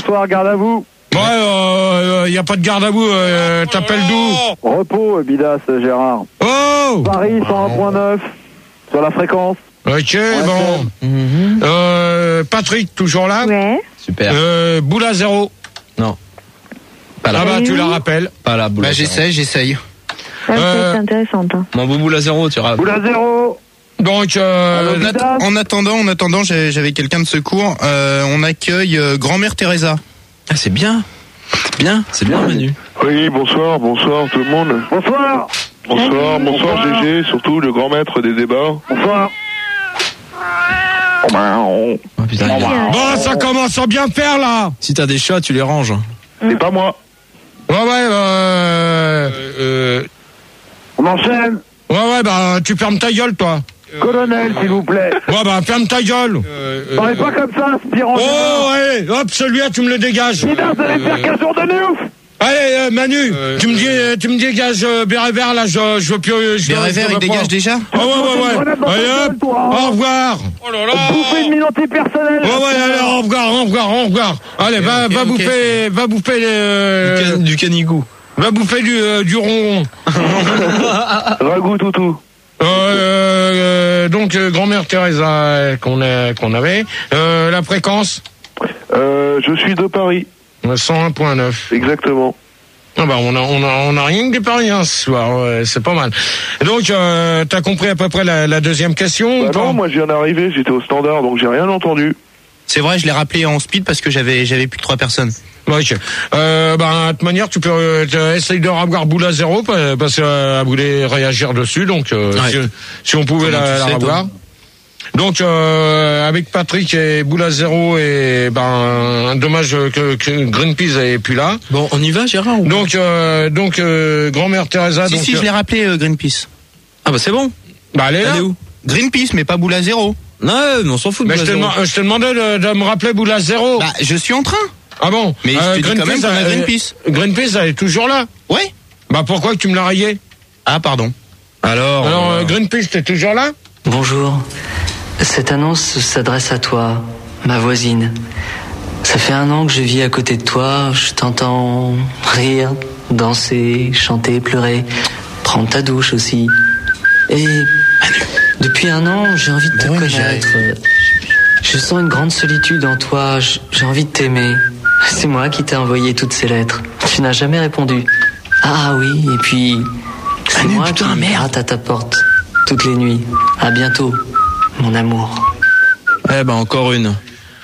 Bonsoir, garde à vous. Ouais, y a pas de garde à vous, t'appelles d'où? Repos, Bidas, Gérard. Oh! Paris 101.9, sur la fréquence. Ok, bon. Patrick, toujours là? Ouais. Super. Boula 0. Non. Pas là. Ah bah, tu la rappelles. Pas là, Boula. Bah, j'essaye. Ouais, c'est intéressant. Hein. Mon beau Boula 0, tu rappelles. Boula 0. Donc, En attendant, j'avais quelqu'un de secours. On accueille grand-mère Teresa. Ah, c'est bien. C'est bien, Manu. Oui, bonsoir tout le monde. Bonsoir. Bonsoir GG, surtout le grand maître des débats. Bonsoir. Oh, putain, bon, ça commence à bien faire, là. si t'as des chats, tu les ranges. C'est pas moi. Ouais, On enchaîne. ouais, bah, tu fermes ta gueule, toi. Colonel, s'il vous plaît. Ouais, bah, ferme ta gueule. Parlez pas comme ça, aspirant. Oh, ouais, hop, celui-là, tu me le dégages. Bidas, vous allez faire 15 jours de ouf. Allez, Manu, tu me dégages Béret Vert, là, je veux plus... Béret Vert, il dégage déjà? Ouais. Allez, hop, au revoir. Oh là là. Bouffer une minute personnelle. Ouais, allez, au revoir. Allez, va bouffer Du canigou. Va bouffer du ronron. Ragout toutou. Donc, grand-mère Teresa qu'on avait. La fréquence Je suis de Paris. 101.9. Exactement. Ah bah on a rien que des paris ce soir, ouais, c'est pas mal. Donc t'as compris à peu près la deuxième question? Bah non, moi je viens d'arriver, j'étais au standard, donc j'ai rien entendu. C'est vrai, je l'ai rappelé en speed parce que j'avais plus que 3 personnes. Ok. De toute manière, tu peux essayer de revoir Boula 0 parce qu'elle voulait réagir dessus, donc si on pouvait la revoir. Donc avec Patrick et Boula 0 et dommage que Greenpeace est plus là. Bon, on y va, Gérard? Donc grand-mère Teresa. Si, je l'ai rappelé Greenpeace. Ah bah c'est bon. Bah elle est là. Elle est où? Greenpeace, mais pas Boula 0. Non, mais on s'en fout de Boula 0. Je te demandais de me rappeler Boula 0. Bah je suis en train. Ah bon? Mais je te dis quand même qu'on a Greenpeace. Greenpeace, elle est toujours là? Ouais. Bah pourquoi tu me l'as rayé? Ah pardon. Alors Greenpeace, t'es toujours là? Bonjour. Cette annonce s'adresse à toi, ma voisine. Ça fait 1 an que je vis à côté de toi, je t'entends rire, danser, chanter, pleurer, prendre ta douche aussi. Et depuis 1 an, j'ai envie de te connaître. Je sens une grande solitude en toi, j'ai envie de t'aimer. C'est moi qui t'ai envoyé toutes ces lettres. Tu n'as jamais répondu. Ah oui, et puis c'est moi qui gratte à ta porte toutes les nuits. À bientôt. Mon amour. Encore une.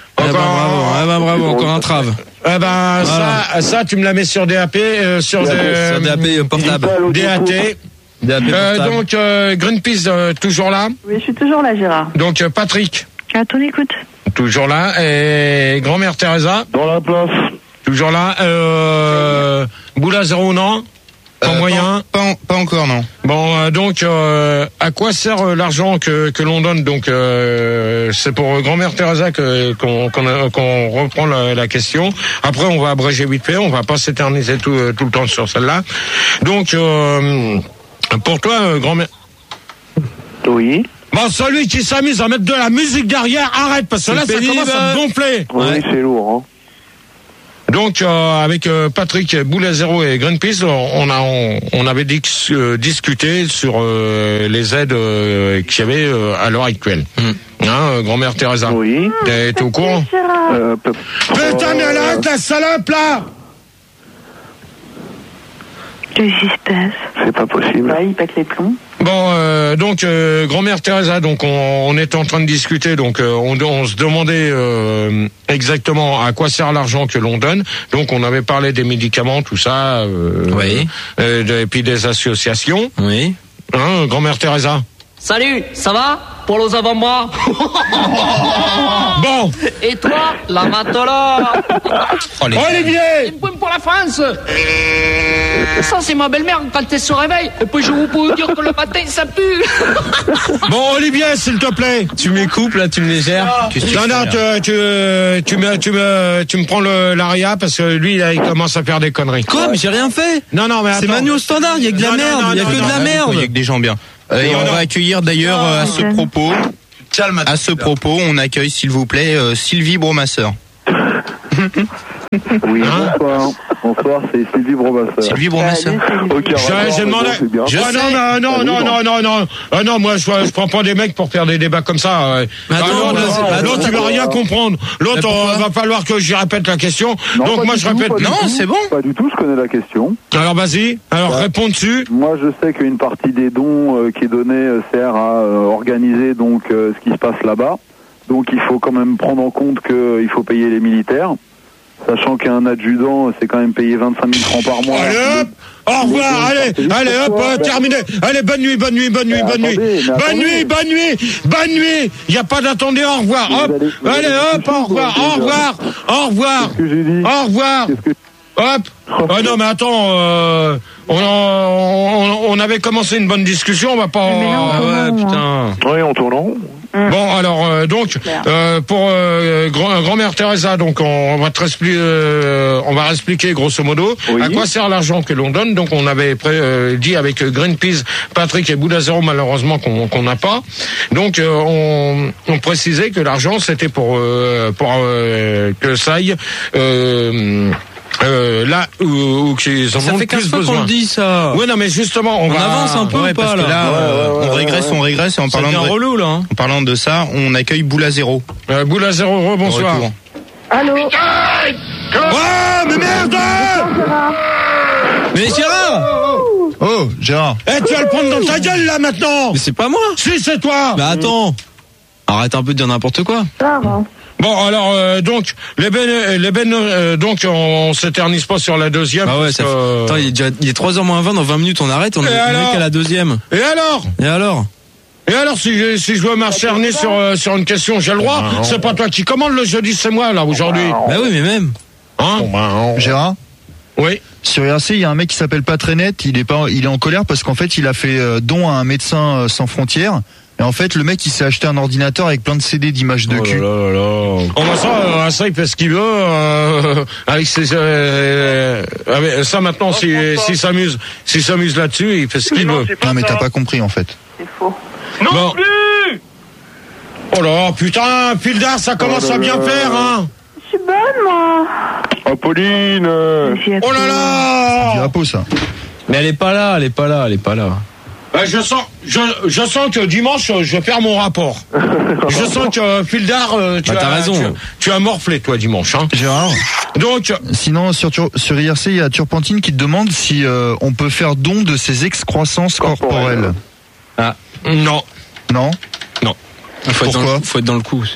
Bravo, encore un trave. Voilà. Ça, tu me la mets sur DAP, sur DAP portable. DAT. Donc, Greenpeace, toujours là? Oui, je suis toujours là, Gérard. Donc, Patrick? À ton écoute. Toujours là. Et grand-mère Teresa? Dans la place. Toujours là. Boula 0, non? Pas moyen. Pas encore, non. Bon, donc, à quoi sert l'argent que l'on donne? Donc, c'est pour grand-mère Teresa qu'on reprend la question. Après, on va abréger vite fait. On va pas s'éterniser tout le temps sur celle-là. Donc, pour toi, grand-mère. Oui. Bon, celui qui s'amuse à mettre de la musique derrière, arrête, parce que là, ça commence à me gonfler. Oui, c'est lourd, hein. Donc avec Patrick Boula 0 et Greenpeace, on avait discuté sur les aides qu'il y avait à l'heure actuelle. Grand-mère Teresa. Oui. T'es au courant? Putain, mais là, la salope là! Qu'est-ce qui se passe? C'est pas possible. Ouais, il pète les plombs. Bon, donc grand-mère Teresa, donc on était en train de discuter, donc on se demandait exactement à quoi sert l'argent que l'on donne. Donc on avait parlé des médicaments, tout ça, oui. Et puis des associations. Oui. Grand-mère Teresa. Salut, ça va? Pour les avant-bras. Bon. Et toi, la matola. Olivier. Une pointe pour la France. Ça, c'est ma belle-mère quand elle se réveille. Et puis je vous peux dire que le matin, ça pue. Bon, Olivier, s'il te plaît. Tu m'écoupes, là, tu me les gères. Non, tu me prends l'aria parce que lui, là, il commence à faire des conneries. Quoi? Mais j'ai rien fait. Non, mais attends. C'est Manu au standard, il y a que de la merde. Il y a que de la merde. Il y a que des gens bien. Et on va accueillir d'ailleurs à ce propos, on accueille s'il vous plaît Sylvie Bromasseur. Oui, Hein bonsoir. Bonsoir, c'est Sylvie Bromasseur. Sylvie Bromasseur. Ok, J'ai demandé. Je sais. Non, moi je prends pas des mecs pour faire des débats comme ça. Mais attends, L'autre il va rien comprendre. L'autre va falloir que j'y répète la question. Non, Donc pas moi du je tout, répète. pas du Non, tout. c'est bon. Pas du tout, je connais la question. Alors vas-y. Alors réponds dessus. Moi, je sais qu'une partie des dons qui est donnée sert à organiser donc ce qui se passe là-bas. Donc il faut quand même prendre en compte qu'il faut payer les militaires. Sachant qu'un adjudant, c'est quand même payé 25 000 francs par mois. Allez hop. Au revoir, allez hop, terminé. Allez, bonne nuit. Bonne nuit. Il n'y a pas d'attendez, au revoir. Hop. Allez hop, au revoir. Qu'est-ce que j'ai dit? Au revoir. Hop. Ah non, mais attends, on avait commencé une bonne discussion, on va pas. Putain. Oui, en tournant. Bon, alors donc pour grand-mère Teresa, donc on va expliquer grosso modo à quoi sert l'argent que l'on donne. Donc on avait dit avec Greenpeace, Patrick et Bouddha Zéro, malheureusement qu'on n'a pas. Donc on précisait que l'argent c'était pour que ça aille là où qu'ils en ont le plus besoin. Ça fait 15 fois qu'on le dit, ça. Oui, non, mais justement, on avance un peu ou pas, parce là que là, on régresse et en parlant relou, là. Hein. En parlant de ça, on accueille Boula Zéro. Boula Zéro, bonsoir. Allô? Oh, mais merde! Mais Gérard! Oh, Gérard. Eh, tu vas le prendre dans ta gueule, là, maintenant! Mais c'est pas moi! Si, c'est toi! Bah attends! Arrête un peu de dire n'importe quoi. Bon, alors donc donc on s'éternise pas sur la deuxième. Ah ouais, ça fait... Attends, il est 3h moins 20, dans 20 minutes on arrête, on est qu'à la deuxième. Et alors si je veux m'acharner sur une question, j'ai le droit. C'est pas toi qui commande le jeudi, c'est moi là aujourd'hui. Bah oui, mais même. Hein? Gérard? Oui. Sur IRC, il y a un mec qui s'appelle Patrenet, il est en colère parce qu'en fait, il a fait don à un médecin sans frontières. Et en fait, le mec, il s'est acheté un ordinateur avec plein de CD d'images de cul. Oh ça, il fait ce qu'il veut avec ses. Ça maintenant, s'il s'amuse là-dessus, il fait ce qu'il veut. Non, mais t'as pas compris en fait. C'est faux. Non plus. Oh là, putain, Pildar, ça commence à bien faire, hein. Je suis bonne, moi. Apolline. Oh là là. C'est du Apo, ça. Mais elle est pas là. Je sens que dimanche je vais faire mon rapport. Je sens que Pildar, t'as raison. Tu as morflé toi dimanche, hein. Gérard. Donc. Sinon sur IRC, il y a Turpentine qui te demande si on peut faire don de ses excroissances corporelles. Ah non. Non. Pourquoi? Faut être dans le coup.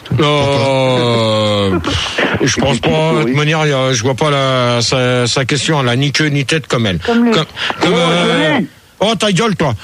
Je pense pas. De toute manière, je vois pas sa question. Elle a ni queue ni tête comme elle. Oh ta gueule toi.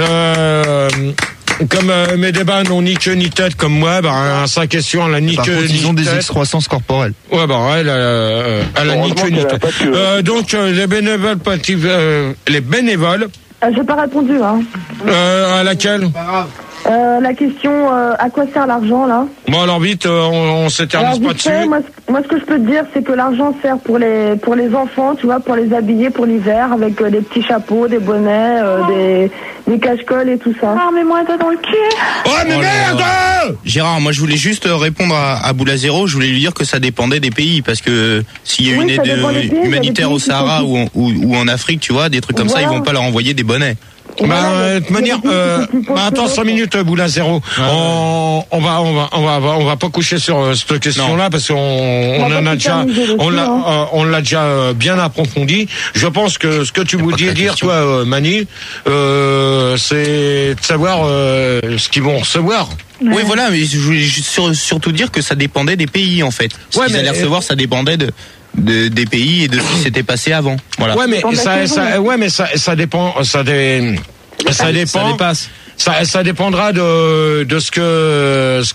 Comme mes débats n'ont ni queue ni tête comme moi, sa question elle a ni queue ni tête. Ils ont des excroissances corporelles. Ouais elle a ni queue ni tête. Donc les bénévoles. J'ai pas répondu, hein. À laquelle? La question, à quoi sert l'argent, là? Bon, alors vite, on s'éternise pas dessus. Moi, ce que je peux te dire, c'est que l'argent sert pour les enfants, tu vois, pour les habiller pour l'hiver, avec des petits chapeaux, des bonnets, des cache-colles et tout ça. Ah, mais moi, t'as dans le cul. Oh, mais merde! Gérard, moi, je voulais juste répondre à Boula Zéro. Je voulais lui dire que ça dépendait des pays, parce que s'il y a une aide humanitaire au Sahara ou en Afrique, tu vois, des trucs comme ça, ils vont pas leur envoyer des bonnets. De toute manière, attends 5 minutes, Boula Zéro. On va pas coucher sur cette question-là parce qu'on l'a déjà bien approfondi. Je pense que ce que tu voulais dire, toi, Mani, c'est de savoir ce qu'ils vont recevoir. Oui, voilà, mais je voulais surtout dire que ça dépendait des pays, en fait. Ce qu'ils allaient recevoir, ça dépendait des pays et de ce qui s'était passé avant. Voilà. Ouais, mais ça dépend, ça dépendra de ce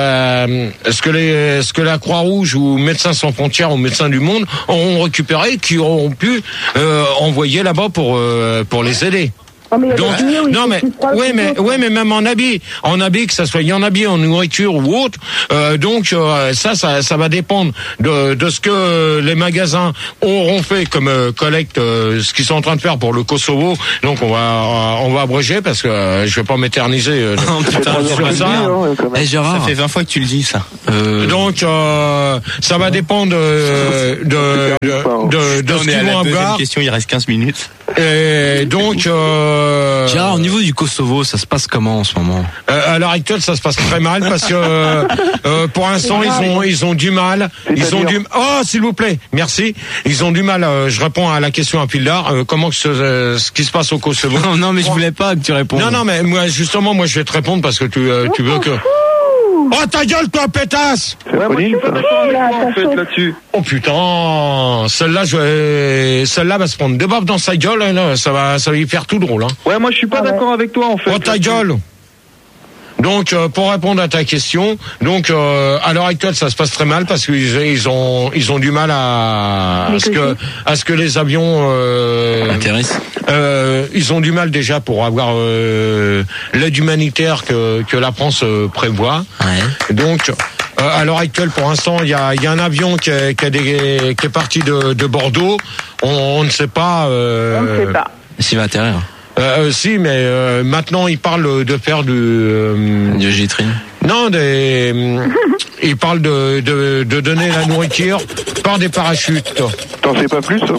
que la Croix-Rouge ou Médecins sans frontières ou Médecins du monde auront récupéré, qui auront pu envoyer là-bas pour les aider. Donc, non mais mais même en habit que ça soit en habit, en nourriture ou autre. Donc ça va dépendre de ce que les magasins auront fait comme collecte, ce qu'ils sont en train de faire pour le Kosovo. Donc on va abréger parce que je vais pas m'éterniser sur ça. Gérard, ça fait 20 fois que tu le dis ça. Donc ça va dépendre de ce qu'ils vont avoir. Question, il reste 15 minutes. Et donc Gérard, au niveau du Kosovo, ça se passe comment en ce moment? À l'heure actuelle, ça se passe très mal parce que pour l'instant, ils ont du mal. Oh, s'il vous plaît, merci. Ils ont du mal. Je réponds à la question à Pildar. Comment ce qui se passe au Kosovo? Non, mais je voulais pas que tu répondes. Non, mais moi justement, je vais te répondre parce que tu veux que. Oh ta gueule toi pétasse! C'est Pauline ça. En fait là-dessus. Oh putain, celle-là va se prendre deux baffes dans sa gueule, là, ça va y faire tout drôle, hein. Ouais, moi je suis pas d'accord avec toi en fait. Oh ta gueule! Donc pour répondre à ta question, donc à l'heure actuelle ça se passe très mal parce qu'ils ont du mal à ce que les avions atterrissent. Ils ont du mal déjà pour avoir l'aide humanitaire que la France prévoit. Ouais. Donc à l'heure actuelle, pour l'instant, il y a un avion qui est parti de Bordeaux. On ne sait pas. On ne sait pas. S'il va atterrir. Si, mais maintenant il parle de faire du G-Train. Non, il parle de donner la nourriture par des parachutes. T'en sais pas plus?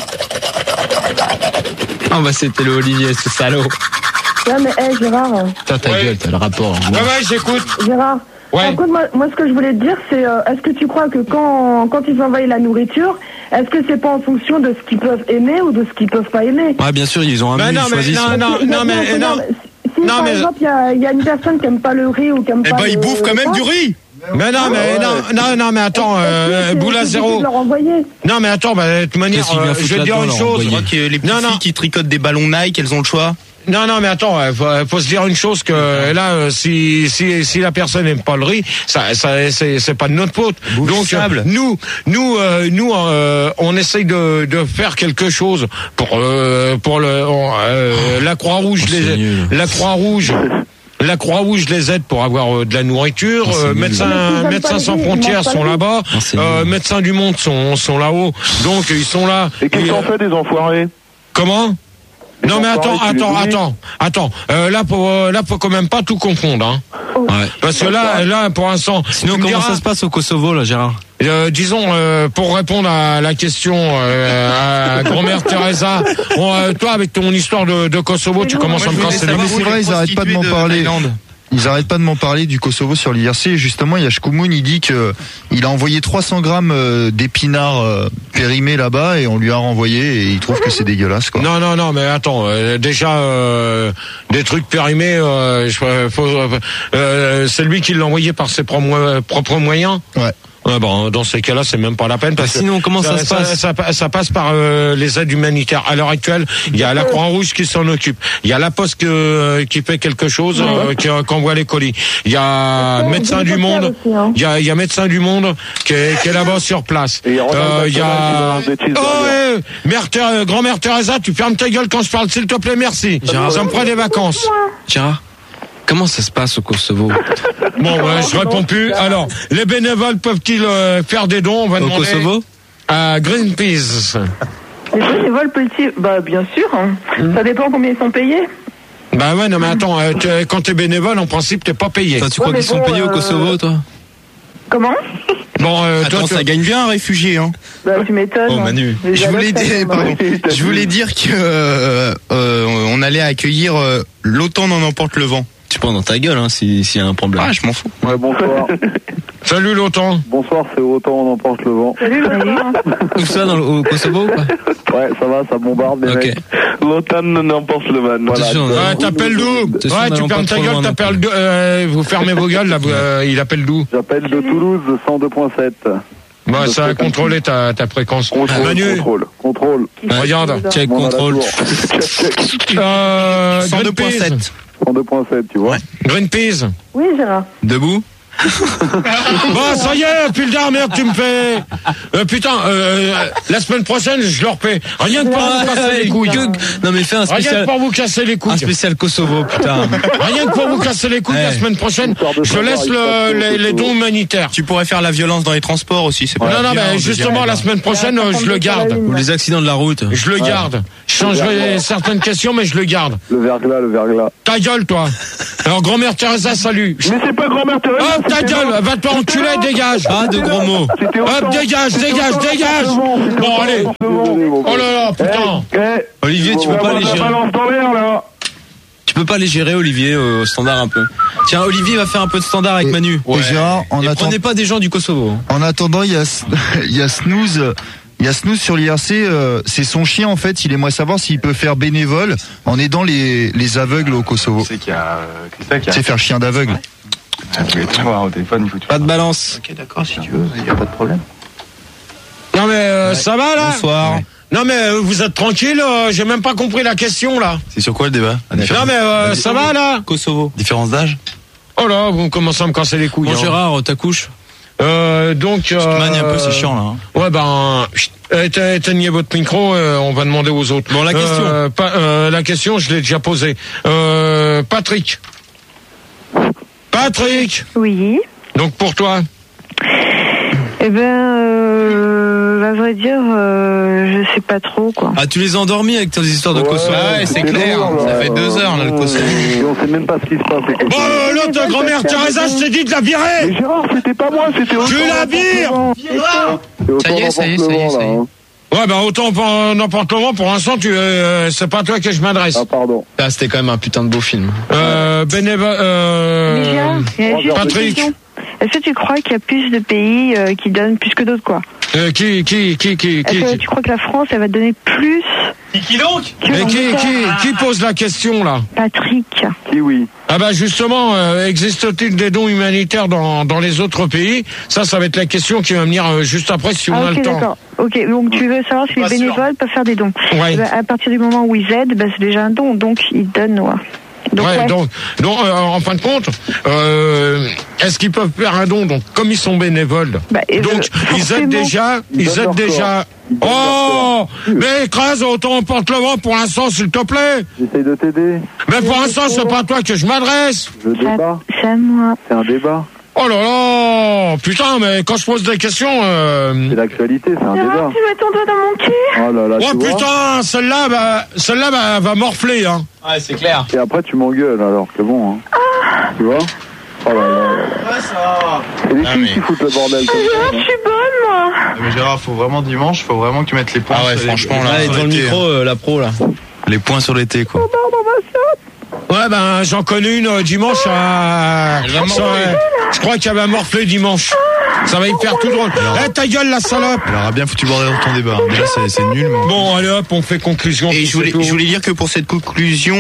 Ah bah c'était le Olivier, ce salaud. Ouais mais Gérard. Ta gueule, t'as le rapport. Ouais, j'écoute. Gérard. Ouais. Écoute, moi ce que je voulais te dire c'est est-ce que tu crois que quand ils envoient la nourriture, est-ce que c'est pas en fonction de ce qu'ils peuvent aimer ou de ce qu'ils peuvent pas aimer? Ouais, bien sûr, ils ont un menu, ils choisissent. Si par exemple il y a une personne qui aime pas le riz ou qui aime pas ils bouffent quand même du riz. Mais non, mais attends, Boula Zéro. Non, mais attends, de toute manière, je vais te dire une chose. Je crois que les petites filles qui tricotent des ballons Nike, elles ont le choix. Non, mais attends, faut se dire une chose que là, si la personne n'aime pas le riz, c'est pas de notre faute. Donc nous, on essaye de faire quelque chose pour la Croix-Rouge, La Croix-Rouge les aide pour avoir de la nourriture. Médecins sans frontières sont là-bas. Médecins du monde sont là-haut. Donc ils sont là. Et qu'est-ce qu'on fait des enfoirés? Comment? Non mais attends. Là faut quand même pas tout confondre, hein. Ouais. Parce que là pour l'instant. Sinon comment ça se passe au Kosovo là, Gérard? Disons pour répondre à la question à grand-mère Teresa, toi avec ton histoire de Kosovo, tu commences à me casser les couilles. C'est vrai, ils arrêtent pas de m'en parler. Ils arrêtent pas de m'en parler du Kosovo sur l'IRC. Justement, il y a Shkoumoun, il dit que il a envoyé 300 grammes d'épinards périmés là-bas et on lui a renvoyé et il trouve que c'est dégueulasse, quoi. Non, mais attends, déjà des trucs périmés, c'est lui qui l'a envoyé par ses propres moyens. Ouais. Bon, dans ces cas-là, c'est même pas la peine parce que sinon, comment ça se passe? Ça passe par les aides humanitaires. À l'heure actuelle, il y a la Croix-Rouge qui s'en occupe. Il y a la Poste qui fait quelque chose, qui envoie les colis. Il y a Médecins du Monde. Il y a Médecins du Monde qui est là-bas sur place. Il y a grand-mère Teresa, tu fermes ta gueule quand je parle, s'il te plaît, merci. Gérard, ça me prend des vacances. Gérard, comment ça se passe au Kosovo? Bon, je réponds plus. Alors, les bénévoles peuvent-ils faire des dons? On va demander Kosovo? À Greenpeace. Les bénévoles peuvent-ils? Bah, bien sûr. Ça dépend combien ils sont payés. Bah ouais, non mais attends, quand t'es bénévole, en principe, t'es pas payé. Toi, tu crois qu'ils sont payés au Kosovo, toi? Comment? Bon, attends, ça gagne bien un réfugié, hein. Bah, tu m'étonnes. Oh, Manu. Je voulais dire que on allait accueillir l'OTAN n'en emporte le vent. Tu prends dans ta gueule, hein, s'il y a un problème. Ah, je m'en fous. Ouais, bonsoir. Salut l'OTAN. Bonsoir, c'est OTAN, on emporte le vent. Salut l'OTAN. Tout ça au Kosovo ou pas? Ouais, ça va, ça bombarde, les mecs. L'OTAN n'emporte le van. Voilà. T'appelles d'où? Ouais, tu fermes ta gueule, t'appelles d'où? Vous fermez vos gueules, là, il appelle d'où? J'appelle de Toulouse, 102.7. Bah, ça a contrôlé ta fréquence. Manu. Contrôle. Regarde. Check, contrôle. 102.7. 102.7, tu vois. Greenpeace. Oui, Gérard. Debout? Bon, ça y est, Puldar, merde, tu me fais... la semaine prochaine, je leur paie. Rien que pour vous casser les couilles. Non mais fais un spécial... Rien que pour vous casser les couilles. Un spécial Kosovo, putain. Rien que pour vous casser les couilles, la semaine prochaine, je laisse les dons humanitaires. Tu pourrais faire la violence dans les transports aussi, c'est pas... Non, mais justement, la semaine prochaine, je le garde. Ou les accidents de la route. Je le garde. Je changerai certaines questions, mais je le garde. Le verglas. Ta gueule, toi. Alors, grand-mère Teresa, salut. Mais c'est pas grand-mère Teresa. Hop, ta gueule, va te enculer, dégage. Pas de gros mots. Hop, dégage. Bon, allez. Oh là là, putain. Olivier, tu peux pas les gérer. Tu peux pas les gérer, Olivier, au standard un peu. Tiens, Olivier va faire un peu de standard avec Manu. Et Gérard, prenez pas des gens du Kosovo. En attendant, il y a Snooze. Il y a Snooze sur l'IRC, c'est son chien en fait, il aimerait savoir s'il peut faire bénévole en aidant les aveugles au Kosovo. C'est qu'il y a Christophe qui a... C'est faire chien d'aveugle. Je vais te voir au téléphone, il faut que tu... Pas de balance. Ok, d'accord, si tu veux, il n'y a pas de problème. Non mais ça va là? Bonsoir. Non mais vous êtes tranquille, j'ai même pas compris la question là. C'est sur quoi le débat? Non mais ça va là? Kosovo. Différence d'âge? Oh là, vous commencez à me casser les couilles. Bon Gérard, ta couche. Donc tu te manies un peu, c'est chiant là. Ouais éteignez votre micro, on va demander aux autres. Bon, la question. La question, je l'ai déjà posée. Patrick. Oui. Donc pour toi. Eh ben, à vrai dire, je sais pas trop quoi. Ah, tu les as endormis avec tes histoires de Kosovo. Ouais, c'est clair. Ça fait 2 heures là le Kosovo. On sait même pas ce qui se passe. Bon, l'autre grand-mère Teresa, je t'ai dit de la virer. Mais Gérard, c'était pas moi, c'était... Tu la vires. Ça y est. Ouais, autant n'importe comment, pour l'instant, c'est pas à toi que je m'adresse. Ah, pardon. Ah, c'était quand même un putain de beau film. Patrick. Est-ce que tu crois qu'il y a plus de pays qui donnent plus que d'autres, quoi? Qui Est-ce que tu crois que la France, elle va donner plus? Qui donc? Mais qui pose la question, là? Patrick. Oui. Ah justement, existe-t-il des dons humanitaires dans les autres pays? Ça va être la question qui va venir juste après si on a le temps. D'accord. Ok, donc tu veux savoir si les bénévoles peuvent faire des dons. Ouais. À partir du moment où ils aident, c'est déjà un don, donc ils donnent, ouais. Donc, en fin de compte, est-ce qu'ils peuvent faire un don? Donc, comme ils sont bénévoles, donc ils aident déjà. Oh, mais écrase, autant porte le vent pour l'instant, s'il te plaît. J'essaye de t'aider. Mais pour l'instant, c'est pas à toi que je m'adresse. Le débat. C'est à moi. C'est un débat. Oh là là, putain, mais quand je pose des questions... C'est l'actualité, c'est un débat. Tu mets ton doigt dans mon cul. Oh là là, oh putain, celle-là va morfler, hein. Ouais, c'est clair. Et après, tu m'engueules, alors que bon, hein. Tu vois? Oh là là. Ouais, ça. C'est les filles qui foutent le bordel. Je suis bonne, moi. Mais Gérard, faut vraiment dimanche, faut vraiment que tu mettes les points. Ah ouais, franchement, là, dans le micro, la pro, là. Les points sur l'été, quoi. Ouais, j'en connais une dimanche je crois qu'elle va morfler dimanche. Ça va y faire tout drôle. Ta gueule, la salope. Elle aura bien foutu le bordel dans ton débat. Déjà, c'est nul. Mais bon, allez hop, on fait conclusion. Et je voulais dire que pour cette conclusion,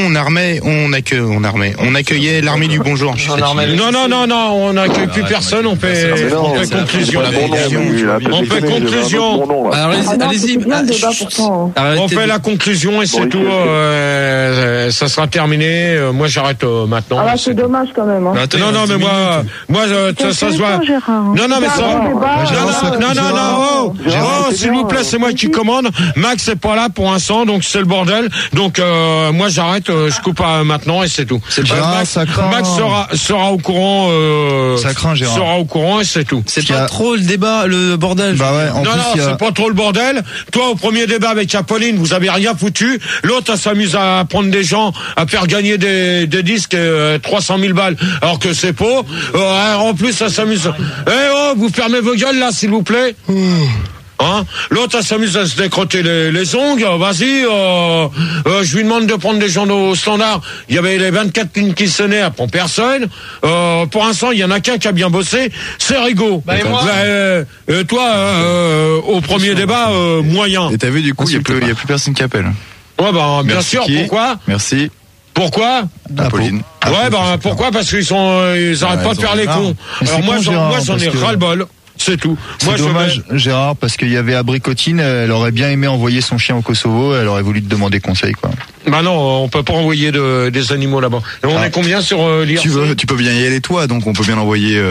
on accueillait l'armée du bonjour. Non, on n'accueille plus personne. On fait conclusion. On fait conclusion. Allez-y. On fait la conclusion et c'est tout. Ça sera terminé. Moi, j'arrête maintenant. Ah là, c'est dommage quand même. Non, mais moi, ça se voit. Non, mais ça. Non, s'il vous plaît, c'est moi qui commande. Max est pas là pour l'instant, donc c'est le bordel. Donc moi, j'arrête. Je coupe maintenant et c'est tout. Max sera au courant. Ça craint, Gérard. Sera au courant et c'est tout. C'est pas trop le débat, le bordel. Bah ouais. Non, c'est pas trop le bordel. Toi, au premier débat avec Apolline, vous avez rien foutu. L'autre, elle s'amuse à prendre des gens, à faire gagner des disques 300 000 balles, alors que c'est faux. En plus, ça s'amuse. Vous fermez vos gueules là, s'il vous plaît. Hein? L'autre, elle s'amuse à se décrotter les ongles. Vas-y, je lui demande de prendre des gens au standard. Il y avait les 24 lignes qui sonnaient, elle prend personne. Pour l'instant, il y en a qu'un qui a bien bossé, c'est Rigaud. Toi, au premier débat, moyen. Et t'as vu, du coup, il y a plus personne qui appelle. Ouais, bien sûr, pourquoi? Merci. Pourquoi? Apolline. Pourquoi? Parce qu'ils arrêtent pas de faire les cons. Alors moi, j'en ai ras-le-bol. C'est tout. C'est dommage, Gérard, parce qu'il y avait Abricotine, elle aurait bien aimé envoyer son chien au Kosovo, elle aurait voulu te demander conseil, quoi. Bah non, on peut pas envoyer des animaux là-bas. Et on est combien sur l'IRC? Tu peux bien y aller toi, donc on peut bien l'envoyer.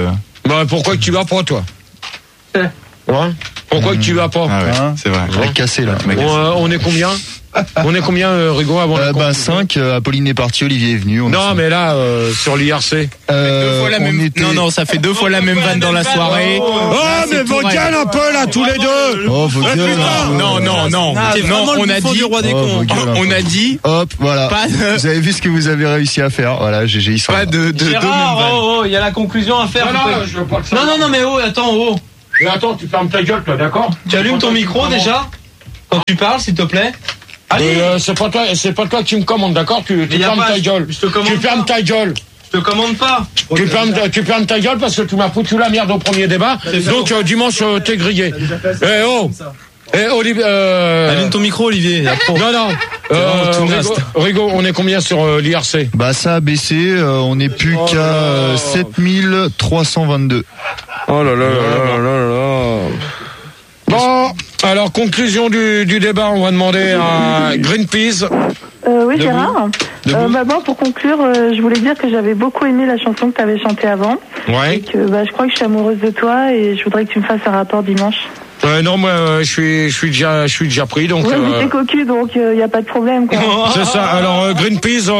Bah, pourquoi que tu vas pas, toi? Ouais. Pourquoi que tu vas pas? Ah ouais, c'est vrai. On est cassé, là. On est combien? On est combien, Rigo, avant la 5, Apolline est partie, Olivier est venu. Non, mais là, sur l'IRC. Non, ça fait 2 fois la même vanne dans la soirée. Oh, mais vos gueules un peu, là, tous les deux! Oh, vos gueules. Non, on a dit, on a dit. Hop, voilà. Vous avez vu ce que vous avez réussi à faire. Voilà, GG, ils sont. Pas de Gérard, il y a la conclusion à faire. Non, mais attends, Mais attends, tu fermes ta gueule, toi, d'accord? Tu allumes ton micro, déjà? Quand tu parles, s'il te plaît. Allez! C'est pas toi qui me commandes, d'accord? Tu fermes ta gueule. Tu fermes ta gueule. Je te commande pas. Tu fermes ta gueule parce que tu m'as foutu la merde au premier débat. Donc, dimanche, t'es grillé. Olivier, allume ton micro, Olivier. Non. Rigo, on est combien sur l'IRC? Bah, ça a baissé, on n'est plus qu'à 7322. Oh là là là là là. Bon, alors conclusion du débat, on va demander à Greenpeace. Oui, Gérard. Moi, pour conclure, je voulais dire que j'avais beaucoup aimé la chanson que tu avais chantée avant. Ouais. Et que je crois que je suis amoureuse de toi et je voudrais que tu me fasses un rapport dimanche. Non, moi, je suis déjà pris, donc. Ouais, mais t'es cocu, donc il y a pas de problème, quoi. C'est ça. Alors Greenpeace,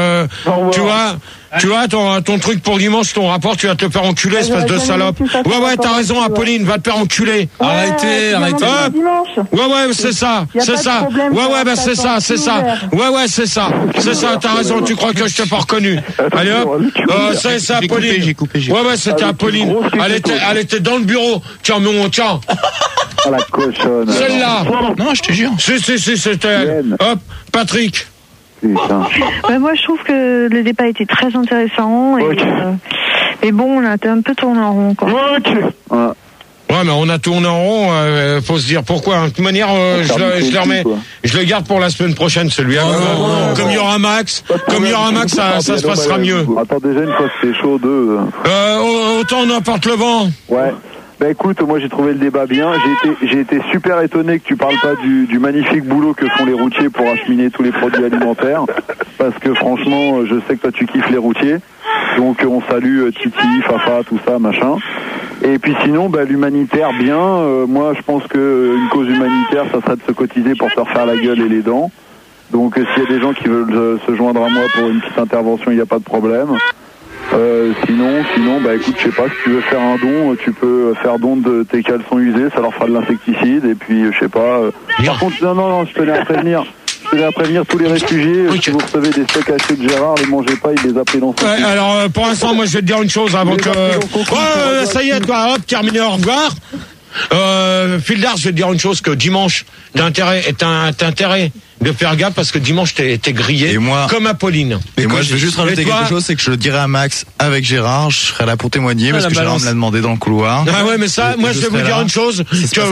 tu vois ton truc pour dimanche, ton rapport, tu vas te faire enculer, espèce de salope. Ouais, t'as raison, Apolline, va te faire enculer. Ouais, arrêtez. Ouais, c'est ça. Ouais, c'est ça. Ouais, c'est ça, t'as raison, tu crois que je t'ai pas reconnu. Allez hop, c'est Apolline. J'ai coupé. Ouais, c'était Apolline. Elle était dans le bureau. Tiens. Ah, la cochonne. Celle-là. Non, je te jure. Si, c'était elle. Hop, Patrick. Moi, je trouve que le débat était très intéressant. Et bon, on a un peu tourné en rond, quoi. Ouais, mais on a tourné en rond, faut se dire pourquoi. De toute manière, je le garde pour la semaine prochaine, celui-là. Comme il y aura Max, ça se passera mieux. Attends, déjà, une fois que c'est chaud, autant on emporte le vent. Ouais. Bah écoute, moi j'ai trouvé le débat bien. J'ai été super étonné que tu parles pas du magnifique boulot que font les routiers pour acheminer tous les produits alimentaires. Parce que franchement, je sais que toi tu kiffes les routiers. Donc on salue Titi, Fafa, tout ça, machin. Et puis sinon, l'humanitaire, bien. Moi je pense que une cause humanitaire, ça serait de se cotiser pour se refaire la gueule et les dents. Donc s'il y a des gens qui veulent se joindre à moi pour une petite intervention, il n'y a pas de problème. Sinon, écoute, je sais pas, si tu veux faire un don, tu peux faire don de tes caleçons usés, ça leur fera de l'insecticide, et puis, je sais pas. Par contre, non, je tenais à prévenir tous les réfugiés, si vous recevez des steaks hachés de Gérard, les mangez pas, il les a pris dans son film. Alors, pour l'instant, moi, je vais te dire une chose avant que... ça y est, toi, hop, terminé, au revoir. Fildar, je vais te dire une chose, que dimanche, t'as intérêt de faire gaffe parce que dimanche t'es grillé, comme Apolline. Et moi je veux juste rajouter quelque chose, c'est que je le dirai à Max avec Gérard, je serai là pour témoigner parce que Gérard me l'a demandé dans le couloir. Ah ouais, mais ça, moi je vais vous dire une chose,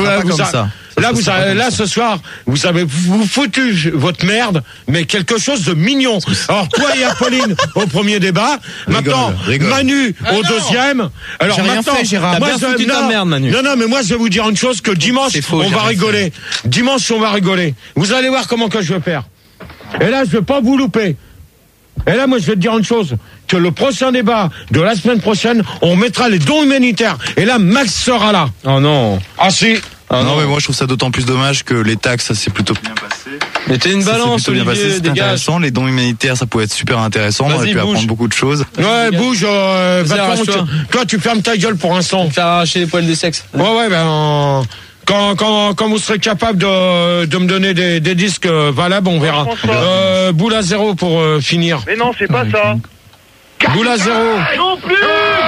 là ce soir, vous avez foutu votre merde, mais quelque chose de mignon. Alors toi et Apolline au premier débat, maintenant Manu au deuxième. Alors maintenant, Gérard, non, mais moi je vais vous dire une chose, que dimanche on va rigoler. Dimanche on va rigoler. Vous allez voir comment que je vais faire. Et là je vais pas vous louper. Et là moi je vais te dire une chose, que le prochain débat de la semaine prochaine, on mettra les dons humanitaires. Et là Max sera là. Oh non. Ah si. Non, mais moi je trouve ça d'autant plus dommage que les taxes, ça s'est plutôt bien passé. Mais t'es une balance, Olivier, c'est intéressant. Les dons humanitaires, ça pouvait être super intéressant. On aurait pu apprendre beaucoup de choses. Ouais, bouge. Toi, tu fermes ta gueule pour l'instant. Faire arracher les poils des sexes. Ouais, quand vous serez capable de me donner des disques valables, on verra. Boule à zéro pour finir. Mais non, c'est pas ça. Boule à zéro. Non plus.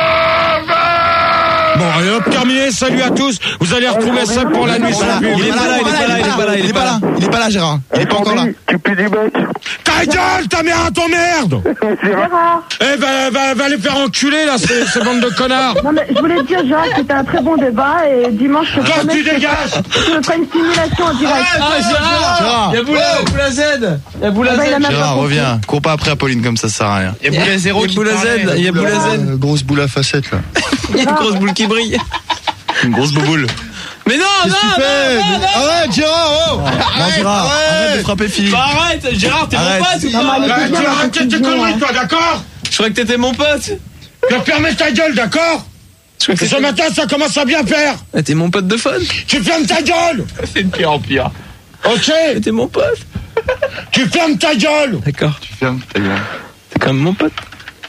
Bon, allez hop, terminé. Salut à tous. Vous allez retrouver ça pour la nuit sans pub. Il est pas là, Gérard. Il est pas encore là. Tu pues du bec. Ta gueule, ta mère à ton merde. Gérard. Va les faire enculer, là, ces bandes de connards. Non, mais je voulais te dire, Gérard, que c'était un très bon débat et dimanche, je te promets tu dégages. je te ferai une simulation en direct. Gérard. Il y a Boula Z. Gérard, reviens. Cours pas après Apolline comme ça sert à rien. Il y a Boula Zéro qui parle. Il y a Boula Z. Grosse boule à facettes, là. Il y a une grosse boule qui brille. Une grosse bouboule. Mais non. Arrête, Gérard. Arrête de frapper Philippe. Arrête, Gérard, t'es mon pote ou pas? Arrête tes conneries, toi, d'accord? Je croyais que t'étais mon pote. Tu vas fermer ta gueule, d'accord? Je Ce matin, ça commence à bien faire. T'es mon pote de fun. Tu fermes ta gueule. C'est de pire en pire. Ok. T'es mon pote. Tu fermes ta gueule. D'accord. Tu fermes ta gueule. T'es quand même mon pote.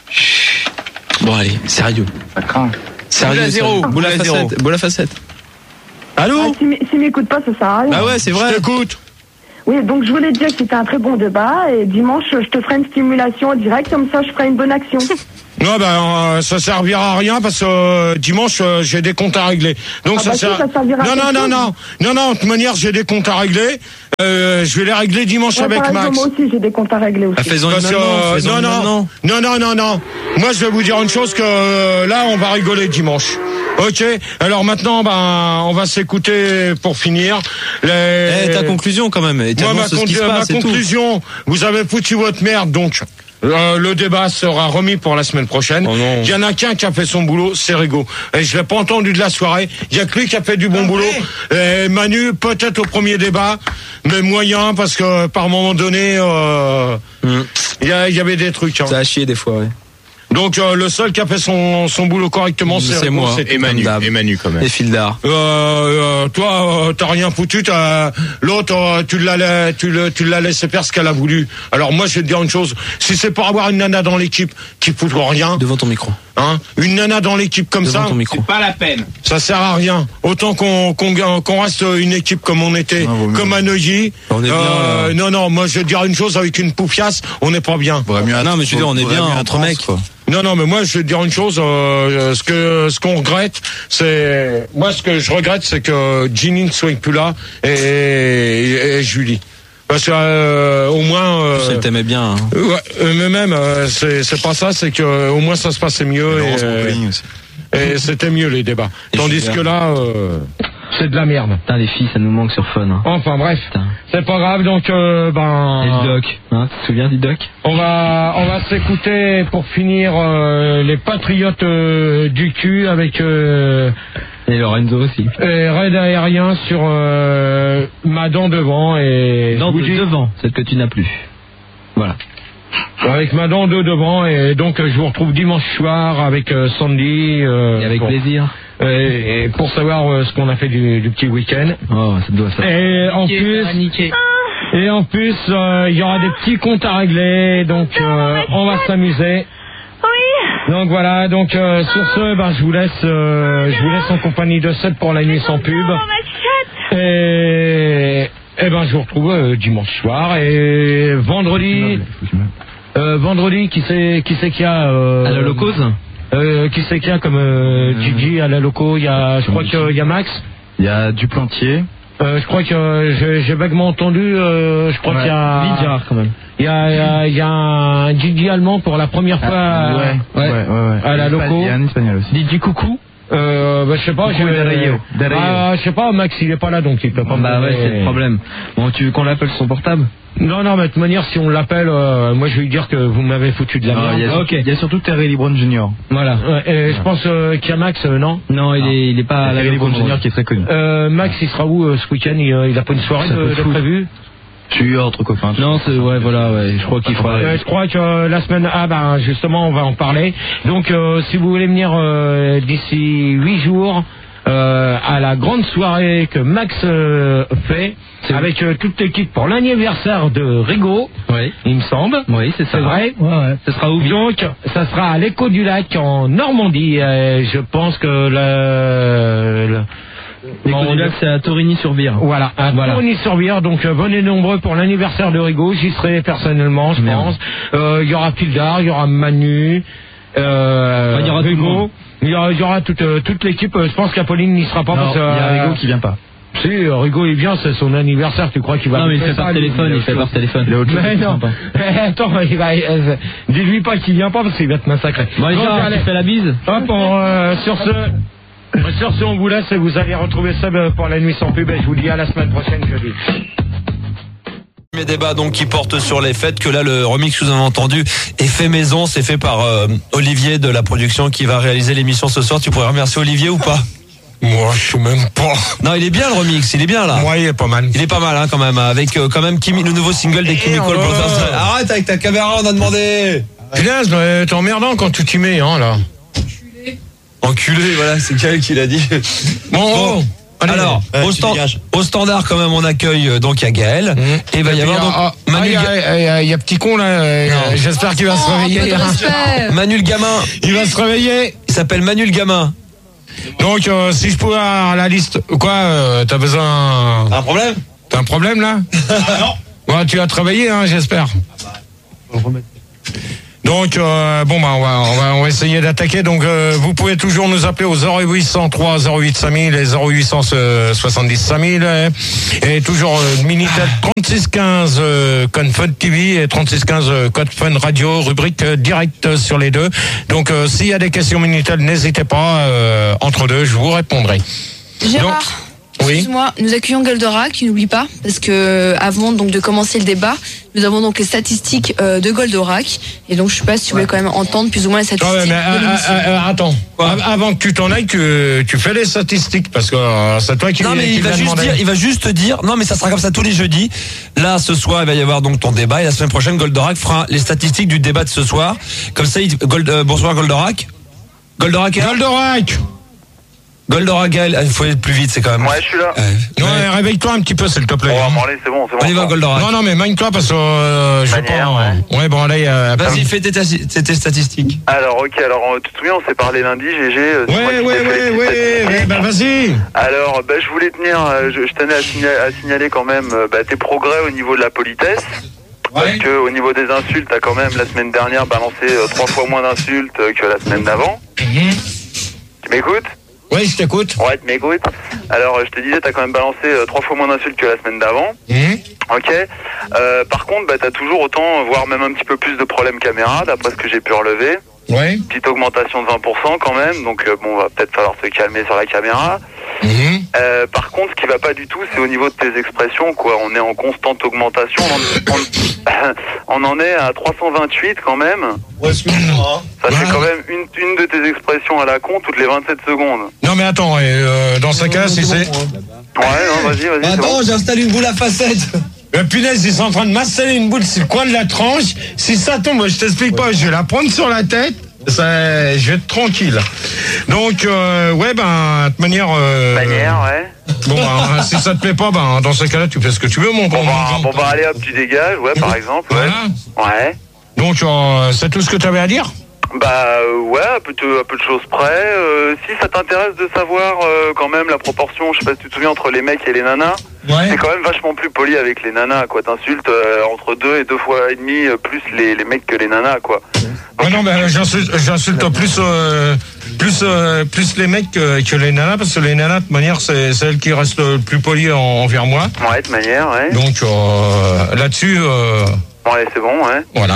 Bon allez, sérieux. Ça craint. Sérieux. Boule à facette. Allô? S'il m'écoute pas, ça sert à rien. Bah ouais, c'est vrai. Je t'écoute. Oui, donc je voulais te dire que c'était un très bon débat et dimanche, je te ferai une stimulation en direct, comme ça je ferai une bonne action. Non, ça servira à rien parce que dimanche j'ai des comptes à régler. Donc ça servira Non, de toute manière j'ai des comptes à régler. Je vais les régler dimanche avec Max. Moi aussi j'ai des comptes à régler aussi. Non. Moi je vais vous dire une chose que là on va rigoler dimanche. Ok. Alors maintenant on va s'écouter pour finir. Ta conclusion quand même. Ma conclusion, vous avez foutu votre merde donc. Le débat sera remis pour la semaine prochaine. Il y en a qu'un qui a fait son boulot, c'est Rigaud. Et je l'ai pas entendu de la soirée. Il y a que lui qui a fait du bon boulot. Et Manu, peut-être au premier débat, mais moyen parce que par moment donné, il y avait des trucs. Hein. Ça a chié des fois, ouais. Donc le seul qui a fait son boulot correctement, c'est moi. Et Manu quand même. Et Fildar. Toi, t'as rien foutu. L'autre, tu l'as laissé faire ce qu'elle a voulu. Alors moi, je vais te dire une chose. Si c'est pour avoir une nana dans l'équipe qui fout rien. Devant ton micro. Hein, une nana dans l'équipe comme devant ça, c'est pas la peine. Ça sert à rien. Autant qu'on reste une équipe comme on était, comme à Neuilly. On est bien. Non, moi je vais te dire une chose, avec une poufiasse, on n'est pas bien. Non, mais je veux dire, on est bien entre mecs. Non, mais moi je vais te dire une chose. Ce qu'on regrette, c'est ce que je regrette, c'est que Ginny ne soit plus là et Julie. Parce que au moins. Ça t'aimait bien. Hein. Mais même c'est pas ça, c'est que au moins ça se passait mieux et c'était mieux les débats. Tandis que là. C'est de la merde. Putain, les filles, ça nous manque sur Fun. Hein. Enfin bref, c'est pas grave. Donc Et le doc, hein, tu te souviens du doc? On va s'écouter pour finir les Patriotes du cul avec et Lorenzo aussi. Et raid aérien sur ma dent devant et dent devant, celle que tu n'as plus. Voilà. Avec ma dent de devant et donc je vous retrouve dimanche soir avec Sandy. Et avec plaisir. Et pour savoir ce qu'on a fait du petit week-end. Oh, ça doit ça. Et en plus, il y aura des petits comptes à régler, donc on va s'amuser. Oui. Donc voilà, donc sur ce, je vous laisse en compagnie de Seth pour la nuit sans pub. Et je vous retrouve dimanche soir et vendredi. Vendredi, qui c'est qu'il y a à la locose. Qui c'est qu'il y a comme Gigi à la loco? Je crois qu'il y a Max. Il y a Duplantier. Je crois que j'ai vaguement entendu. Je crois qu'il y a Lidjar quand même. Il y a un Gigi allemand pour la première fois. Ouais. À la loco. Il y a un espagnol aussi. Didi Coucou. Je sais pas. Je sais pas. Max, il est pas là, donc il peut pas. C'est le problème. Bon, tu veux qu'on l'appelle son portable? Non, mais de toute manière, si on l'appelle, moi je vais lui dire que vous m'avez foutu de la merde. Il y a surtout Terry Lebron Jr. Voilà. Et je pense qu'il y a Max, non? Non, il est pas. Terry Lebron Jr. qui est très connu. Max, il sera où ce week-end? Il a pas une soirée de prévue? Je suis entre copains. Non, je crois qu'il fera. Je crois que la semaine, justement, on va en parler. Donc, si vous voulez venir d'ici 8 jours. À la grande soirée que Max fait avec toute l'équipe pour l'anniversaire de Rigaud, il me semble. Oui, c'est ça. C'est vrai. Ouais. Ça sera où? Donc, ça sera à l'Écho du Lac en Normandie. Je pense que l'Écho du Lac, c'est à Torigny-sur-Vire. Voilà, à Torigny-sur-Vire. Donc, venez nombreux pour l'anniversaire de Rigaud. J'y serai personnellement, je pense. Il y aura Pildar, il y aura Manu, il y aura Rigaud. Il y aura toute l'équipe. Je pense qu'Apolline n'y sera pas. Non, il y a Rigaud qui vient pas. Si, Rigaud il vient, c'est son anniversaire. Tu crois qu'il va? Non, mais il fait par téléphone. Mais non. Attends, il va. Dis-lui pas qu'il vient pas parce qu'il va te massacrer. Bon, allez, tu fais la bise. Hop, sur ce, on vous laisse et vous allez retrouver Seb pour la nuit sans pub. Et je vous dis à la semaine prochaine, jeudi. Mes débats donc qui portent sur les fêtes, que là le remix que vous avez entendu est fait maison, c'est fait par Olivier de la production qui va réaliser l'émission ce soir. Tu pourrais remercier Olivier ou pas? Moi je sais même pas. Non, il est bien le remix, il est bien là. Moi il est pas mal. Il est pas mal quand même, avec quand même le nouveau single des Chemical Brothers. Arrête avec ta caméra, on a demandé. Punaise, t'es emmerdant quand tu t'y mets là. Enculé, voilà, c'est Gaël qui l'a dit. Bon. Allez, alors, au standard, quand même, on accueille, donc, il y a Gaël. Et il va y avoir, donc, Manu. Il y a petit con, là. J'espère qu'il va se réveiller. Manu le gamin. Il va se réveiller. Il s'appelle Manu le gamin. Donc, si je pouvais avoir la liste, quoi, t'as besoin. T'as un problème? T'as un problème, là? Non. Ouais, tu vas travailler, hein, j'espère. Donc on va essayer d'attaquer. Donc vous pouvez toujours nous appeler au 0803 08 5000 et 0870 5000 et toujours Minitel 3615 code Fun TV et 3615 code Fun Radio, rubrique direct sur les deux. Donc s'il y a des questions Minitel, n'hésitez pas, entre deux je vous répondrai. Gérard. Donc, oui. Excuse-moi, nous accueillons Goldorak, n'oublie pas, parce que avant donc de commencer le débat, nous avons donc les statistiques de Goldorak, et donc je sais pas si tu voulais quand même entendre plus ou moins les statistiques. Ouais, mais attends, avant que tu t'en ailles, que tu fais les statistiques, parce que c'est toi qui. Non mais il va juste dire, non mais ça sera comme ça tous les jeudis. Là ce soir il va y avoir donc ton débat, et la semaine prochaine Goldorak fera les statistiques du débat de ce soir. Comme ça, bonsoir Goldorak. Goldorak. Goldorak, Gaël, il faut être plus vite, c'est quand même. Ouais, je suis là. Ouais, réveille-toi un petit peu, s'il te plaît. C'est bon. Allez, va, Goldorak. Non, mais magne-toi parce que je sais pas. Ouais, bon, allez. Vas-y, fais tes statistiques. Alors, ok, tu te souviens, on s'est parlé lundi, GG. Ouais, bah vas-y. Alors, je voulais je tenais à signaler quand même tes progrès au niveau de la politesse. Ouais. Parce que au niveau des insultes, t'as quand même la semaine dernière balancé 3 fois moins d'insultes que la semaine d'avant. Tu m'écoutes? Oui, je t'écoute. Ouais, tu m'écoutes. Alors, je te disais, t'as quand même balancé 3 fois moins d'insultes que la semaine d'avant. Ok. Par contre, t'as toujours autant, voire même un petit peu plus de problèmes caméra, d'après ce que j'ai pu relever. Ouais. Petite augmentation de 20% quand même, donc va peut-être falloir se calmer sur la caméra. Par contre, ce qui va pas du tout, c'est au niveau de tes expressions, quoi. On est en constante augmentation. On en est à 328 quand même. Ouais, excuse-moi. Ça fait quand même une de tes expressions à la con toutes les 27 secondes. Non mais attends, dans ce cas, si c'est... Ouais, non, vas-y. Attends, bon. J'installe une boule à facettes. Punaise, ils sont en train de m'installer une boule sur le coin de la tranche. Si ça tombe, je t'explique pas, je vais la prendre sur la tête. Je vais être tranquille. Donc, de toute manière... ouais. Bon, si ça te plaît pas, dans ce cas-là, tu fais ce que tu veux, mon bon. Allez hop, tu dégages, par exemple. Ouais. Donc, c'est tout ce que tu avais à dire? À peu de choses près. Si ça t'intéresse de savoir quand même la proportion, je sais pas si tu te souviens, entre les mecs et les nanas, c'est quand même vachement plus poli avec les nanas, quoi. T'insultes entre 2 et 2 fois et demi plus les mecs que les nanas, quoi. Donc, non, mais j'insulte plus les mecs que les nanas, parce que les nanas, de toute manière, c'est elles qui restent le plus polies envers moi. Ouais, de manière, ouais. Donc, là-dessus... Ouais, c'est bon, ouais. Voilà.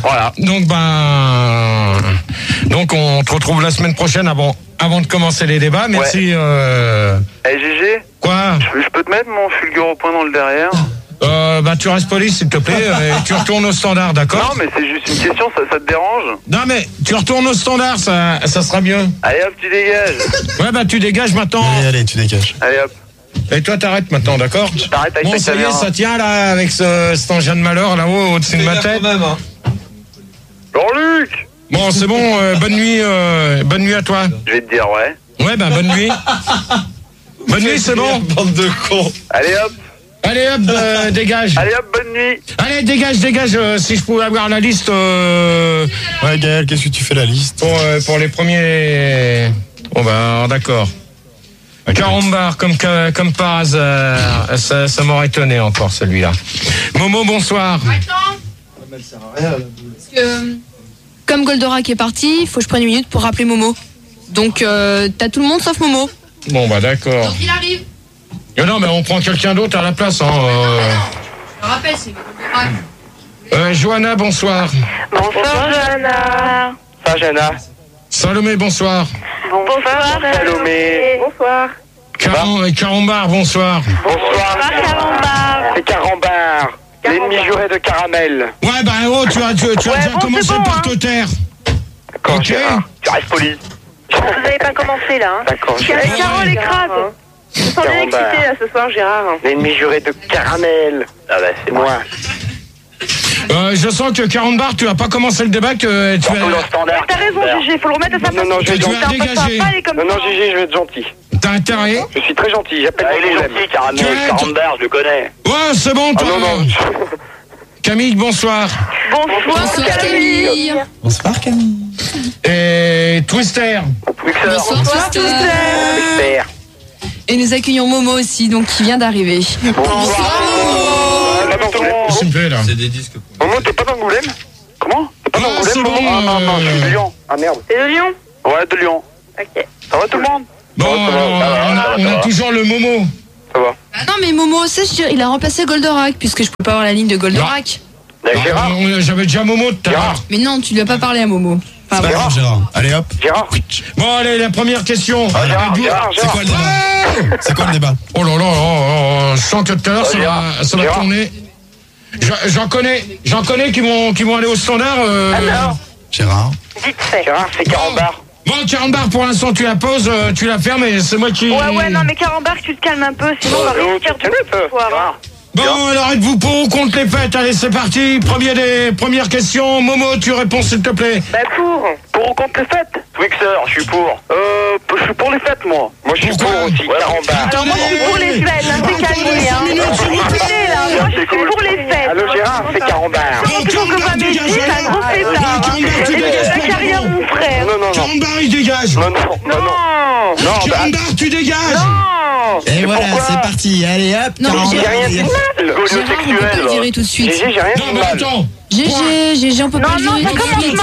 Donc on te retrouve la semaine prochaine avant de commencer les débats. Merci. GG. Quoi? Je peux te mettre mon fulgure au point dans le derrière? Tu restes poli, s'il te plaît, et tu retournes au standard, d'accord? Non, mais c'est juste une question, ça te dérange? Non, mais tu retournes au standard, ça sera mieux. Allez hop, tu dégages. Ouais, tu dégages maintenant. Allez, tu dégages. Allez hop. Et toi, t'arrêtes maintenant, d'accord? T'arrêtes avec bon, ça y est, ça tient là, avec cet engin de malheur là-haut, au-dessus de ma tête. Jean-Luc! Bon, c'est bon, bonne nuit à toi. Je vais te dire, ouais. Ouais, bonne nuit. Bonne nuit, c'est bon? Bande de cons. Allez hop, dégage. Allez hop, bonne nuit. Allez, dégage, si je pouvais avoir la liste... Ouais, Gaël, qu'est-ce que tu fais la liste? Pour les premiers... Bon, d'accord. Carambar, comme par hasard, ça m'aurait étonné encore celui-là. Momo, bonsoir. Elle sert à rien, la boule. Parce que, comme Goldorak est parti, il faut que je prenne une minute pour rappeler Momo. Donc t'as tout le monde sauf Momo. Bon d'accord. Donc il arrive. Non mais on prend quelqu'un d'autre à la place. Non. Je le rappelle, c'est Goldorak. Johanna, bonsoir. Bonsoir Johanna. Ça, Johanna. Salomé, bonsoir. Bonsoir Salomé. Bonsoir. Carambar, bonsoir. Bonsoir Carambar. C'est Carambar. L'ennemi juré de Caramel. Ouais, tu as déjà commencé par te taire. D'accord, Gérard. Tu restes poli. Vous n'avez pas commencé là. D'accord. Carole écrase. Je me sens bien excitée là ce soir, Gérard. L'ennemi juré de Caramel. Ah c'est moi. Je sens que 40 bars, tu vas pas commencer le débat que tu vas... T'as raison, Gégé, faut le remettre à sa place. Non, je vais être dégagé. Non, Gégé, je vais être gentil. T'as intérêt? Je suis très gentil, j'appelle il est gentil, Caramel, 40 bars, je le connais. Ouais, c'est bon, toi. non. Camille, bonsoir. Bonsoir Camille. Bonsoir Camille. Et Twister. Bonsoir Twister. Et nous accueillons Momo aussi, donc qui vient d'arriver. Bonsoir Là. C'est des disques. Momo, t'es pas d'Angoulême? Comment? T'es pas d'Angoulême, Momo? Non, je suis de Lyon. Ah merde. C'est de Lyon? Ouais, de Lyon. Ok. Ça va tout le monde? Bon, on a toujours le Momo. Ça va. Ah non, mais Momo, c'est sûr, il a remplacé Goldorak, puisque je peux pas avoir la ligne de Goldorak. Gérard? J'avais déjà Momo tout à l'heure. Mais non, tu lui as pas parlé à Momo. C'est pas grave, Gérard. Allez hop. Gérard? Bon, allez, la première question. Gérard. C'est quoi le débat? C'est quoi le débat? Oh là là, je sens que tout à l'heure, ça va tourner. J'en connais qui vont aller au standard. Gérard. Vite fait. Gérard, c'est 40 bars. Bon, 40 bars pour l'instant, tu la poses, tu la fermes et c'est moi qui... Ouais, non, mais 40 bars, tu te calmes un peu, sinon on va réussir du soir. Bon, alors êtes-vous pour ou contre les fêtes? Allez, c'est parti. Première question. Momo, tu réponds s'il te plaît. Bah Pour ou contre les fêtes? Twixer, je suis pour. Je suis pour les fêtes, moi. Moi, je suis pour aussi, 40 bars. Alors moi, je suis pour les fêtes, hein, c'est calmé, hein. Écoutez, là, moi, je suis pour les fêtes. Allô, Gérard, c'est 40 bars. Toujours que ma métier, c'est un gros fêtard. C'est la carrière, mon frère. Non. 40 bars, il dégage. Non. 40 bars, tu dégages. Et voilà, c'est parti. Allez hop. Non, J'ai rien dit de mal. Gérard, on peut pas le virer tout de suite. J'ai rien dit Non, de mais mal. attends. GG, on peut pas le virer ça tout de commence suite.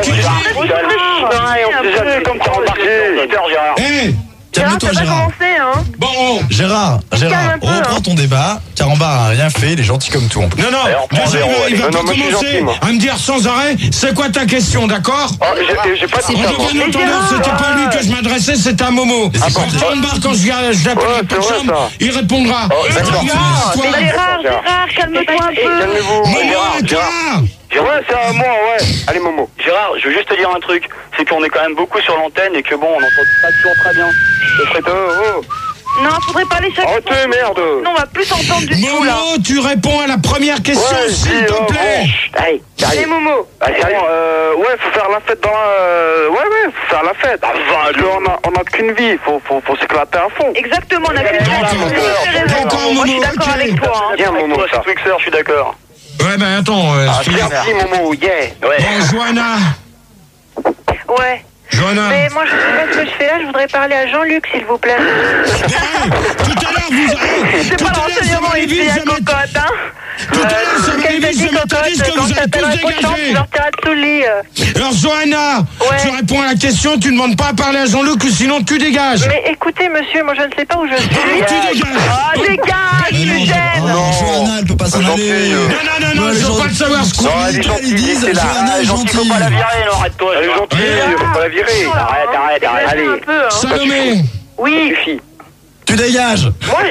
mal. On déjà comme 40 bars. Gérard. Hé, Calme-toi, Ça va Gérard. commencer, hein. bon. Gérard, calme un peu, reprends hein. ton débat. Carambar a rien fait, il est gentil comme tout en plus. Non, reprends zéro, il va allez. pas Non, moi, je suis commencer gentil, moi. à me dire sans arrêt, c'est quoi ta question, d'accord? J'ai pas On dit ça, moi. devrait l'entendre, c'était pas lui que je m'adressais, c'était à Momo. c'est quoi, 40 bars, quand je l'appelle Ouais, pas de c'est vrai, chambre, ça. il répondra. d'accord. Gérard, calme-toi un peu. Calmez-vous. Momo, toi! Ouais, c'est à moi, ouais. Allez, Momo. Gérard, je veux juste te dire un truc. C'est qu'on est quand même beaucoup sur l'antenne et que bon, on n'entend pas toujours très bien. Non, faudrait parler chaque fois. Arrêtez, merde. Non, on va plus t'entendre du tout, là. Momo, tu réponds à la première question, s'il te plaît. Allez, Allez, Momo. Ouais, faut faire la fête dans la... Ouais, faut faire la fête. On a qu'une vie, faut s'éclater à fond. Exactement, on a fait D'accord, Moi, je suis Momo, d'accord ok. avec toi, hein. Bien, Momo, Toi, ça. c'est Twixer, je suis d'accord. Ouais, mais attends. Merci, Momo, yeah. Ouais. Bon, Johanna. Ouais. Johanna. Mais moi, je sais pas ce que je fais là, je voudrais parler à Jean-Luc, s'il vous plaît. Tout à l'heure, C'est pas l'enseignement ici, la cocotte, hein. Tout à l'heure, ça va aller vite, je m'attendais que quand vous êtes t'appelles un tous cochon, tu dégagés. leur tireras sous le lit. Alors, Johanna, Ouais. tu réponds à la question, tu ne demandes pas à parler à Jean-Luc, ou sinon tu dégages. Mais écoutez, monsieur, moi je ne sais pas où je suis. Tu dégages. Ah, dégage, tu gênes. Johanna, elle peut pas s'en aller. Non, je veux pas te savoir ce qu'on Non, elle est Ils gentille, disent, c'est là. Johanna est Gentil, faut gentille. pas la virer, non, arrête-toi. Elle est Gérard. gentille, faut pas la virer. Arrête. Allez. Un peu, hein. Salomé. Oui, Tu dégages.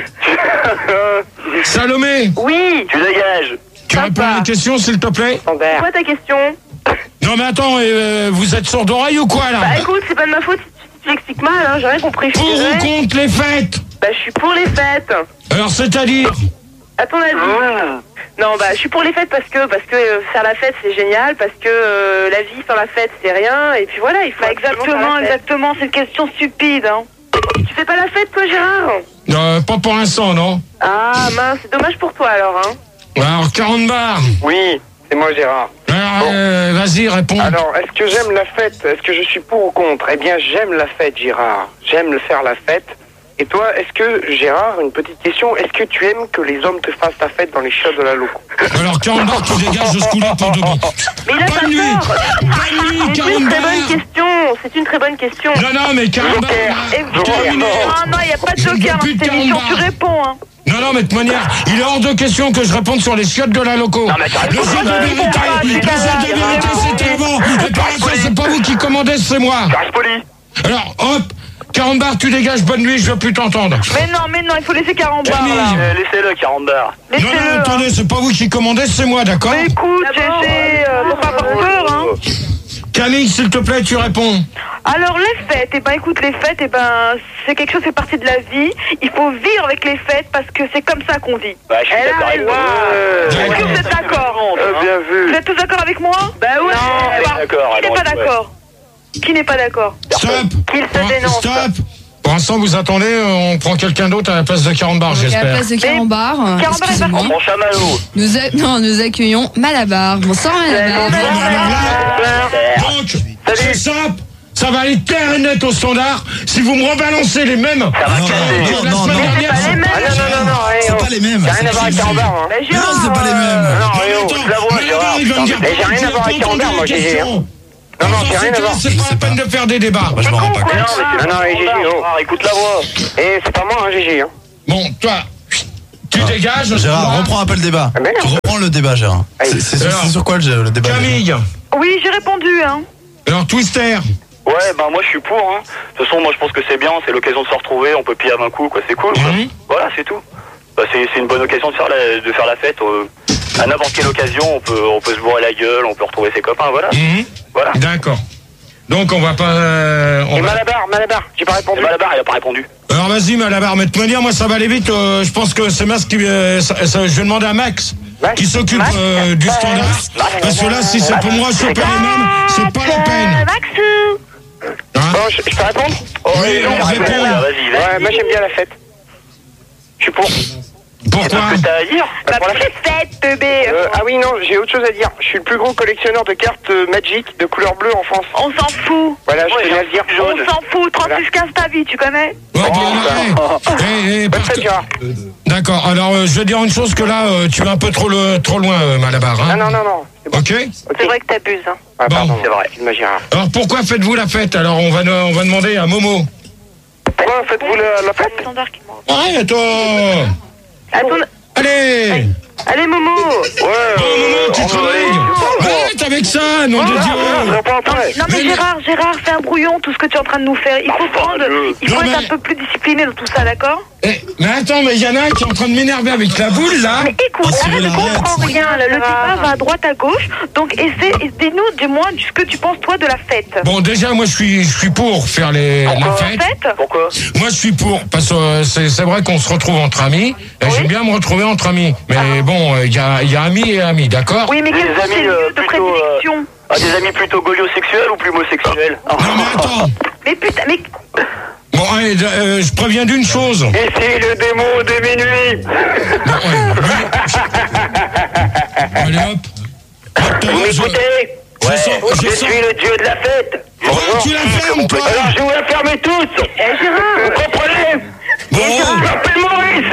Salomé, oui. Tu dégages. tu réponds à la question, s'il te plaît. C'est quoi ta question? Non, mais attends, vous êtes sourd d'oreille ou quoi, là? Bah écoute, c'est pas de ma faute si tu l'expliques mal, hein, j'ai rien compris. Pour ou contre les fêtes? Bah je suis pour les fêtes. Alors, c'est-à-dire? À ton avis? Non, bah je suis pour les fêtes parce que faire la fête c'est génial, parce que la vie sans la fête c'est rien, et puis voilà, il faut exactement, c'est une question stupide, hein. Tu fais pas la fête toi, Gérard? Pas pour l'instant, non? Ah mince, c'est dommage pour toi alors, hein. Alors, 40 bars. Oui, c'est moi, Gérard. Alors, vas-y, réponds. Alors, est-ce que j'aime la fête? Est-ce que je suis pour ou contre? Eh bien, j'aime la fête, Gérard. J'aime faire la fête. Et toi, est-ce que, Gérard, une petite question, est-ce que tu aimes que les hommes te fassent la fête dans les chiottes de la loco? Alors, 40 bars, tu dégages de ce coup-là pour de bon. Mais il a pas Bonne nuit. tort. Bonne nuit, C'est 40 une très bars. bonne question. C'est une très bonne question. Non, mais 40 bars. Terminé. Non, il n'y a pas de joker dans cette émission. Tu réponds, hein. Non, mais de toute manière, il est hors de question que je réponde sur les chiottes de la loco. Non, mais t'arrêtes Le pas, jeu de vérité, c'était avant. Et pour l'instant, c'est pas vous qui commandez, c'est moi. Reste poli. Alors, hop, 40 bars, tu dégages, bonne nuit, je veux plus t'entendre. Mais non, il faut laisser 40 bars, Camille. là. Laissez-le, 40 bars. Non, Laissez-le. attendez, c'est pas vous qui commandez, c'est moi, d'accord? Mais écoute, GG, faut pas avoir peur, hein. Camille, s'il te plaît, tu réponds. Alors les fêtes, écoute, les fêtes, c'est quelque chose qui fait partie de la vie. Il faut vivre avec les fêtes parce que c'est comme ça qu'on vit. Bah, je suis d'accord avec toi. Est-ce que vous êtes d'accord? avec moi? Bah ouais. Non, d'accord. Qui n'est pas d'accord? Qui n'est pas d'accord? Stop. Qu'il se dénonce. Stop. Pour l'instant, vous attendez, on prend quelqu'un d'autre à la place de Carambar, j'espère. À la place de Carambar. Excusez-moi. Nous accueillons Malabar. Bonsoir Malabar. Donc, c'est simple. Ça va aller clair et net au standard. Si vous me rebalancez les mêmes. Ça va casser. Non, c'est pas les mêmes. J'ai rien à voir avec Carambar. Non, c'est pas les mêmes. Non, je la vois, Gérard. Mais j'ai rien à voir avec Carambar, moi, GG. Non, j'ai rien à voir. C'est pas la peine de faire des débats. Moi, je me rends pas compte. Non, GG, écoute la voix. Et c'est pas moi, GG. Bon, toi, tu dégages. Gérard, reprends un peu le débat. Tu reprends le débat, Gérard. C'est sur quoi le débat? Camille. Oui, j'ai répondu, hein. Alors, Twister. Ouais, bah moi je suis pour. Hein. De toute façon, moi je pense que c'est bien, c'est l'occasion de se retrouver, on peut piller à un coup, quoi, c'est cool. Quoi. Voilà, c'est tout. Bah, c'est une bonne occasion de faire la fête. À n'importe quelle occasion, on peut se bourrer la gueule, on peut retrouver ses copains, voilà. Voilà. D'accord. Donc on va pas. Et Malabar, j'ai pas répondu. Malabar, il a pas répondu. Alors vas-y Malabar, mais de toute manière, moi ça va aller vite. Je pense que c'est Max qui. Je vais demander à Max qui s'occupe du standard. Parce que là, si c'est pour moi choper les mêmes, c'est pas la peine. Bon, je peux répondre? Oui, réponds. Ouais, moi j'aime bien la fête. Je suis pour. Pourquoi? Qu'est-ce que t'as à dire? Pour la fête, bébé. Ah oui, non, j'ai autre chose à dire. Je suis le plus gros collectionneur de cartes Magic de couleur bleue en France. On s'en fout. Voilà, je tenais à le dire. On s'en fout. 36-15 ta vie, tu connais? D'accord, alors je vais dire une chose que là, tu vas un peu trop loin, Malabar. Hein? Non. Ok. C'est vrai que t'abuses. Hein. Ah, pardon, bon. c'est vrai, imagine. Alors pourquoi faites-vous la fête? Alors on va demander à Momo. Pourquoi faites-vous la fête? Ouais, toi. Allez, Momo. Ouais. Momo, tu travailles. Arrête avec ça, nom de Dieu. Non mais Gérard, fais un brouillon, tout ce que tu es en train de nous faire. Il faut être un peu plus discipliné dans tout ça, d'accord? Mais attends, mais il y en a un qui est en train de m'énerver avec la boule, là. Mais écoute, arrête, je comprends rien. Le débat va à droite, à gauche. Donc, dis-nous, dis-moi, ce que tu penses, toi, de la fête. Bon, déjà, moi, je suis pour faire la fête. Pourquoi? Moi, je suis pour, parce que c'est vrai qu'on se retrouve entre amis. J'aime bien me retrouver entre amis. Mais bon, il y a amis et amis, d'accord? Oui, mais quels sont tes lieux de prédilection? Des amis plutôt goyo-sexuels ou plus homosexuels? Non, mais attends. Mais putain, mais... Bon, allez, je préviens d'une chose. Ici le démon de minuit. Allez, hop. Vous m'écoutez? Je suis le dieu de la fête. Bonjour. Tu la fermes, toi? Alors je vous la ferme tous. Gérard, vous comprenez? Bon. Je m'appelle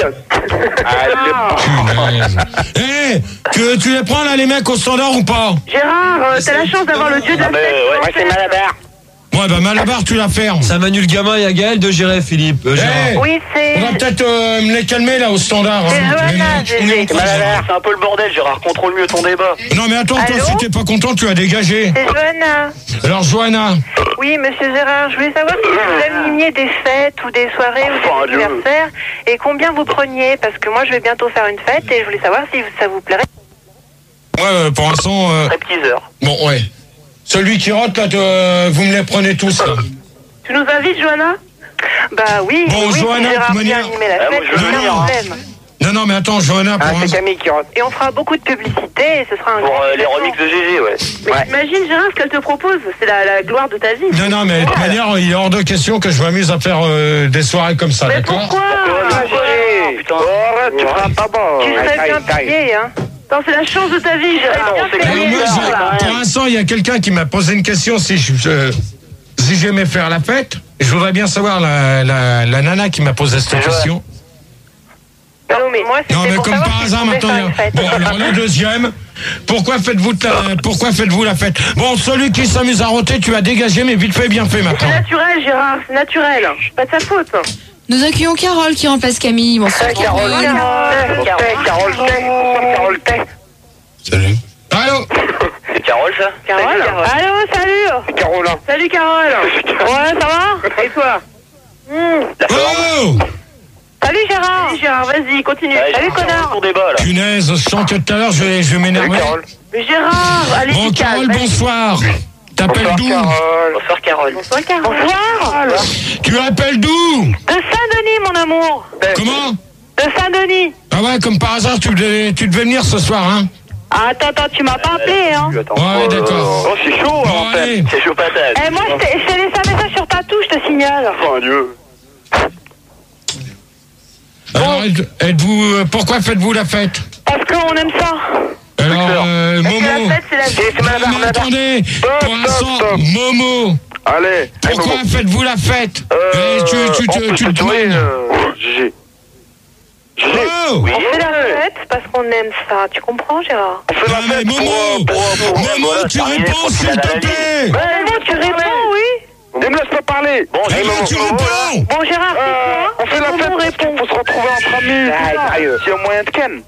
Maurice. Tu les prends là, les mecs, au standard ou pas? Gérard, t'as la chance d'avoir le dieu de la fête. Ouais, c'est Malabar. Ouais, bah Malabar, tu la fermes. Ça Manu le gamin et à Gaël de gérer, Philippe. Oui, c'est... On va peut-être me les calmer là au standard. C'est C'est un peu le bordel, Gérard. Contrôle mieux ton débat. Non, mais attends, toi, si t'es pas content, tu as dégagé. C'est Johanna. Alors, Johanna. Oui, monsieur Gérard, je voulais savoir si vous animiez des fêtes ou des soirées ou des anniversaires et combien vous preniez, parce que moi, je vais bientôt faire une fête et je voulais savoir si ça vous plairait. Ouais, pour l'instant... Bon, ouais. Celui qui rote, là, vous me les prenez tous, là. Tu nous invites, Johanna? Bah oui, bon, oui, Johanna, Gérard bien animer la fête, non, mais attends, Johanna, pour c'est Camille qui rote. Et on fera beaucoup de publicité et ce sera un... Pour les remixes de GG, ouais. Mais imagine, Gérard, ce qu'elle te propose, c'est la gloire de ta vie. Non, mais de toute manière, il est hors de question que je m'amuse à faire des soirées comme ça, d'accord? Pourquoi? Putain, tu feras pas bon. Tu serais bien payé, hein. Non, c'est la chance de ta vie, Gérard. Pour l'instant, il y a quelqu'un qui m'a posé une question si j'aimais faire la fête. Je voudrais bien savoir la nana qui m'a posé cette question. Non, mais moi, non, mais comme par hasard, maintenant, bon, alors la deuxième, pourquoi faites-vous la fête? Bon, celui qui s'amuse à roter, tu as dégagé, mais vite fait, bien fait maintenant. C'est naturel, Gérard, c'est naturel. Pas de sa faute. Nous accueillons Carole qui remplace Camille. Bonsoir, Carole. Carole. Salut. Allô? C'est Carole, ça? Carole. Allô, salut. C'est Carole. Salut, Carole. Ouais, ça va? Et toi? Oh! Salut, Gérard. Salut, Gérard, vas-y, continue. Salut, connard. Punaise, je sens que tout à l'heure, je vais m'énerver. Mais Gérard, allez, bon, Carole, bonsoir. T'appelles d'où? Bonsoir, Carole. Bonsoir, Carole. Bonsoir. Tu appelles d'où? De Saint-Denis, mon amour. Comment? De Saint-Denis. Ah ouais, comme par hasard, tu devais venir ce soir, hein? Attends, tu m'as pas appelé, hein. Ouais, d'accord. Oh, c'est chaud, Bon, allez. C'est chaud patate. Eh, moi, je t'ai laissé un message sur ta touche, je te signale. Oh, Dieu. Alors, êtes-vous, pourquoi faites-vous la fête? Parce qu'on aime ça. Alors, Momo. La fête, c'est la vie. Non, mais attendez, pour l'instant, Momo. Allez. Pourquoi faites-vous la fête? Tu le demandes. GG. Oh! On fait la fête parce qu'on aime ça, tu comprends, Gérard? On fait la fête Momo, tu réponds, s'il te plaît! Momo, tu réponds, oui? Ne me laisse pas parler. Bon, tu réponds! Bon, Gérard, c'est quoi? on fait la fête parce qu'il faut se retrouver entre amis. Sérieux. S'il y a moyen de ken.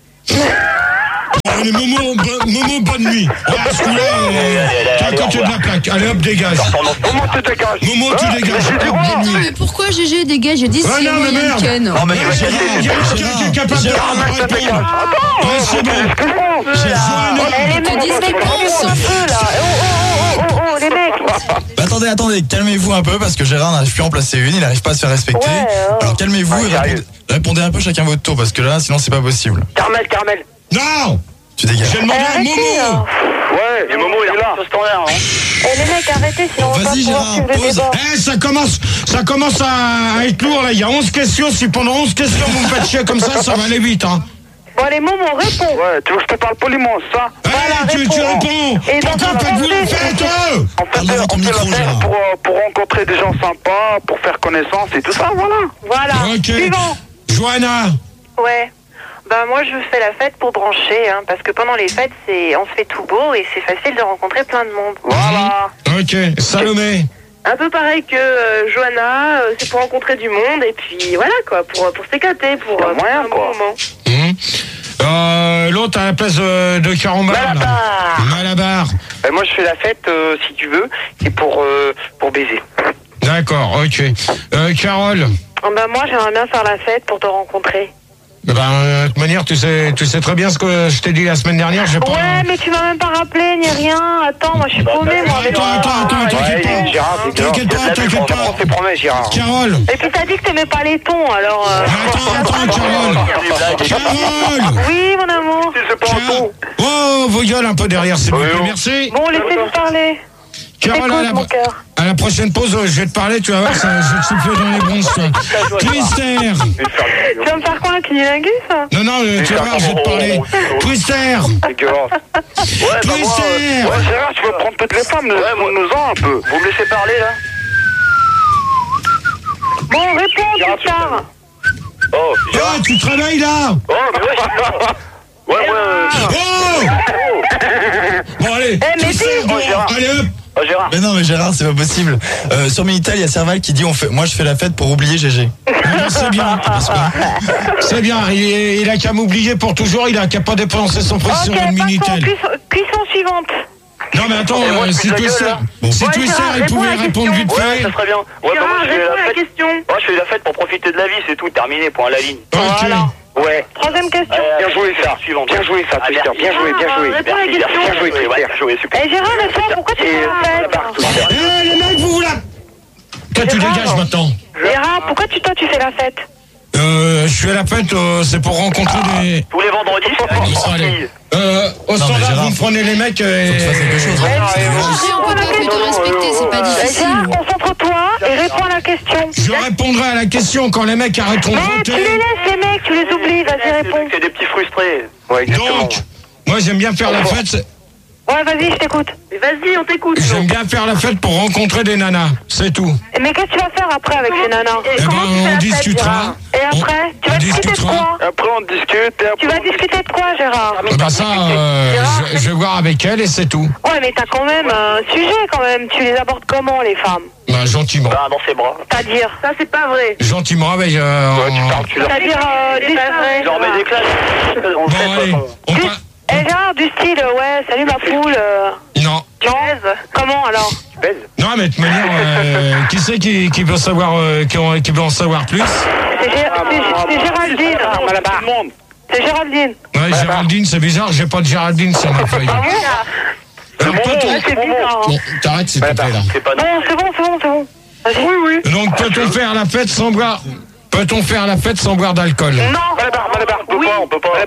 Allez, Momo, bonne nuit. Parce que là, t'es à côté de la plaque. Allez, hop, dégage. Momo, tu dégages. Momo, tu dégages. Hop, bonne nuit. Mais pourquoi GG dégage? Je dis c'est non, mais moyen merde. de ken. Non, mais Il y a quelqu'un qui est capable de répondre. Ouais, c'est bon. Les mecs, disent ils réponse. un peu, là. Oh, les mecs. Bah, attendez, calmez-vous un peu parce que Gérard n'arrive plus à en placer une, il n'arrive pas à se faire respecter. Ouais, Alors calmez-vous et répondez un peu chacun votre tour parce que là, sinon c'est pas possible. Carmel. Non! Tu dégages. J'ai demandé à Momo! Ouais, Et Momo, il a au standard, hein. Eh, les mecs, arrêtez, sinon on va Vas-y, pouvoir Gérard, suivre le pose. débat. Ça commence à être lourd, là. Il y a 11 questions. Si pendant 11 questions vous me faites chier comme ça va aller vite, hein. Bon, allez, Momo, réponds. Ouais, tu veux que je te parle poliment, ça? Tu réponds! Et dans Pourquoi un faites-vous la français, fête? En fait, Parle dans ton on fait micro, la fête Gérard. pour rencontrer des gens sympas, pour faire connaissance et tout ça, voilà. Voilà, Ok. suivant. Johanna! Ouais. Bah moi je fais la fête pour brancher, hein, parce que pendant les fêtes on se fait tout beau et c'est facile de rencontrer plein de monde. Voilà. Ok. Salomé! Un peu pareil que Johanna, c'est pour rencontrer du monde et puis voilà quoi, pour s'éclater, pour moyen, un bon quoi. moment. L'autre à la place de Carambar. Malabar. Moi, je fais la fête, si tu veux, c'est pour baiser. D'accord, ok. Carole? Bah moi j'aimerais bien faire la fête pour te rencontrer. De toute manière, tu sais très bien ce que je t'ai dit la semaine dernière. J'ai pas... Ouais, mais tu m'as même pas rappelé ni rien. Attends, moi je suis paumée, moi avec Attends, t'inquiète pas. On fait promesse, Gérard. Carole! Et puis t'as dit que t'aimais pas les tons, alors. Attends, Carole! Oui, mon amour. C'est pas un ton. Oh, vos gueules un peu derrière, s'il vous plaît. Merci. Bon, laissez-nous parler. Carole, Mon cœur. à la prochaine pause, je vais te parler, tu vas voir, ça, je vais te souffler dans les bronches. Twister! Tu vas me faire quoi, un cunilingus, ça? Non, tu vas voir, je vais te parler. Twister! Twister! Ouais, Gérard, tu vas prendre toutes les femmes, nous-en un peu. Vous me laissez parler, là? Bon, réponds, Twister. Oh, Oh, tu travailles là! Oh, mais ouais. Oh! Bon, allez! Eh, mais dis! Allez, hop! Oh, Gérard. Mais non, mais Gérard, c'est pas possible. Sur Minitel, il y a Serval qui dit moi je fais la fête pour oublier GG. C'est bien. C'est bien. Il a qu'à m'oublier pour toujours. Il a qu'à pas dépenser son prix sur une Minitel. Cuisson suivante. Non, mais attends, si Twister, il pouvait répondre vite Ouais, fait. ça serait bien. Ouais, bah, moi, je fais la fête. question. Moi, je fais la fête pour profiter de la vie, c'est tout, terminé, point à la ligne. Voilà. Ouais. Troisième question. Bien joué, ça. Suivante. Bien joué, ça, Twister. Bien joué. Réponds à la question. Bien joué, Twister. Bien joué, super. Eh, Gérard, réponds, pourquoi tu fais la fête? Eh, les mecs, vous la... Toi, tu dégages maintenant. Gérard, pourquoi toi tu fais la fête? Je suis à la fête, c'est pour rencontrer des... Tous les vendredis, c'est avec les filles. Au standard, vous me prenez les mecs et... Faut que tu fasses quelque chose. On peut pas plus te respecter, c'est pas difficile. Gérard, concentre-toi et réponds à la question. Je répondrai à la question quand les mecs arrêteront de Mais tu les voter. laisses, les mecs, tu les oublies, vas-y, réponds. C'est des petits frustrés. Ouais, exactement. Donc, moi j'aime bien faire la fête. Ouais, vas-y, je t'écoute. Vas-y, on t'écoute. J'aime bien faire la fête pour rencontrer des nanas, c'est tout. Mais qu'est-ce que tu vas faire après avec ces nanas? Eh ben, on discutera. Et après, tu vas discuter de quoi? Après, on discute. Et après, Tu vas discuter de quoi, Gérard? Bah ça, je vais voir avec elle et c'est tout. Ouais, mais t'as quand même un sujet, quand même. Tu les abordes comment, les femmes? Bah gentiment. Bah, dans ses bras. C'est-à-dire? Ça, c'est pas vrai. Gentiment avec... Tu leur C'est-à-dire, dis pas vrai. tu leur mets des classes. On le Bon fait, de allez, toute façon. on Du- pa- Eh, Gérard, du style, ouais, salut ma poule. Non. Non. Comment, alors? Non, mais de toute manière, qui c'est qui veut savoir, qui veut en savoir plus? C'est Géraldine. C'est Géraldine. Ouais, Géraldine, c'est bizarre, j'ai pas de Géraldine sur ma feuille. Alors, toi, Ouais, c'est bizarre. Bon, t'arrêtes s'il te plaît là. C'est pas Bon, c'est bon. Vas-y. Oui. Donc peut-on faire la fête sans boire d'alcool? Non. Malabar, pourquoi on peut pas?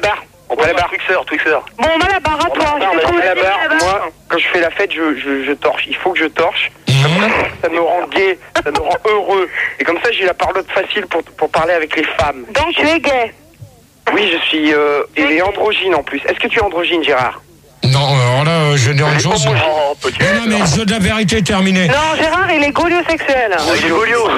Twixer. Bon, Malabar, à toi. Malabar, moi, quand je fais la fête, je torche. Il faut que je torche. Comme ça me rend gay, ça me rend heureux. Et comme ça, j'ai la parlotte facile pour parler avec les femmes. Donc, tu es gay? Oui, je suis... et androgyne en plus. Est-ce que tu es androgyne, Gérard? Non, alors là, je vais dire une chose. Non, mais le jeu de la vérité est terminé. Non, Gérard, il est goliosexuel. Il est golio.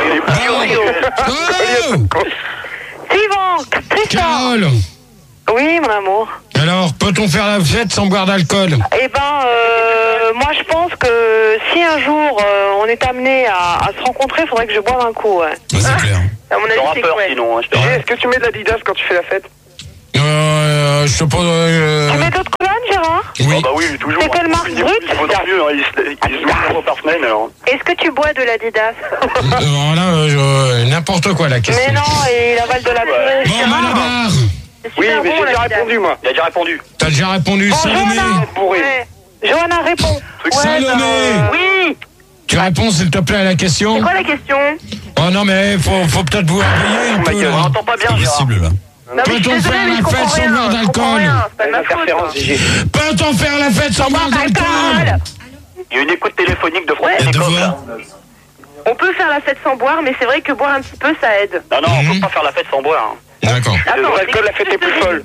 Suivant, Tristan. Carole. Oui, mon amour. Alors, peut-on faire la fête sans boire d'alcool? Eh ben, moi je pense que si un jour on est amené à se rencontrer, il faudrait que je boive un coup. Ouais. C'est clair. À mon avis, c'est peur quoi? sinon. Est-ce que tu mets de l'Adidas quand tu fais la fête? Je sais pas. Tu mets d'autres colonnes, Gérard? Oui. Ah bah oui, toujours. C'est quelle marque? Brut? Il faut tant mieux, hein. Il se loue une fois par semaine alors. Est-ce que tu bois de l'Adidas? Alors là, n'importe quoi la question. Mais non, et il avale de la purée. Bon, Malabar. Oui, mais j'ai déjà répondu, moi. Il a déjà répondu. T'as déjà répondu, Bon, Salomé. Johanna répond. Salomé. Oui. Tu réponds, s'il te plaît, à la question. C'est quoi la question? Oh non, mais faut peut-être vous réveiller un peu. On n'entend pas bien, Gérard. Peut-on faire la fête sans boire d'alcool? Peut-on faire la fête sans boire d'alcool? Il y a une écoute téléphonique de France Télécom. On peut faire la fête sans boire, mais c'est vrai que boire un petit peu, ça aide. Non, on peut pas faire la fête sans boire. D'accord. Sans alcool, la fête est plus folle.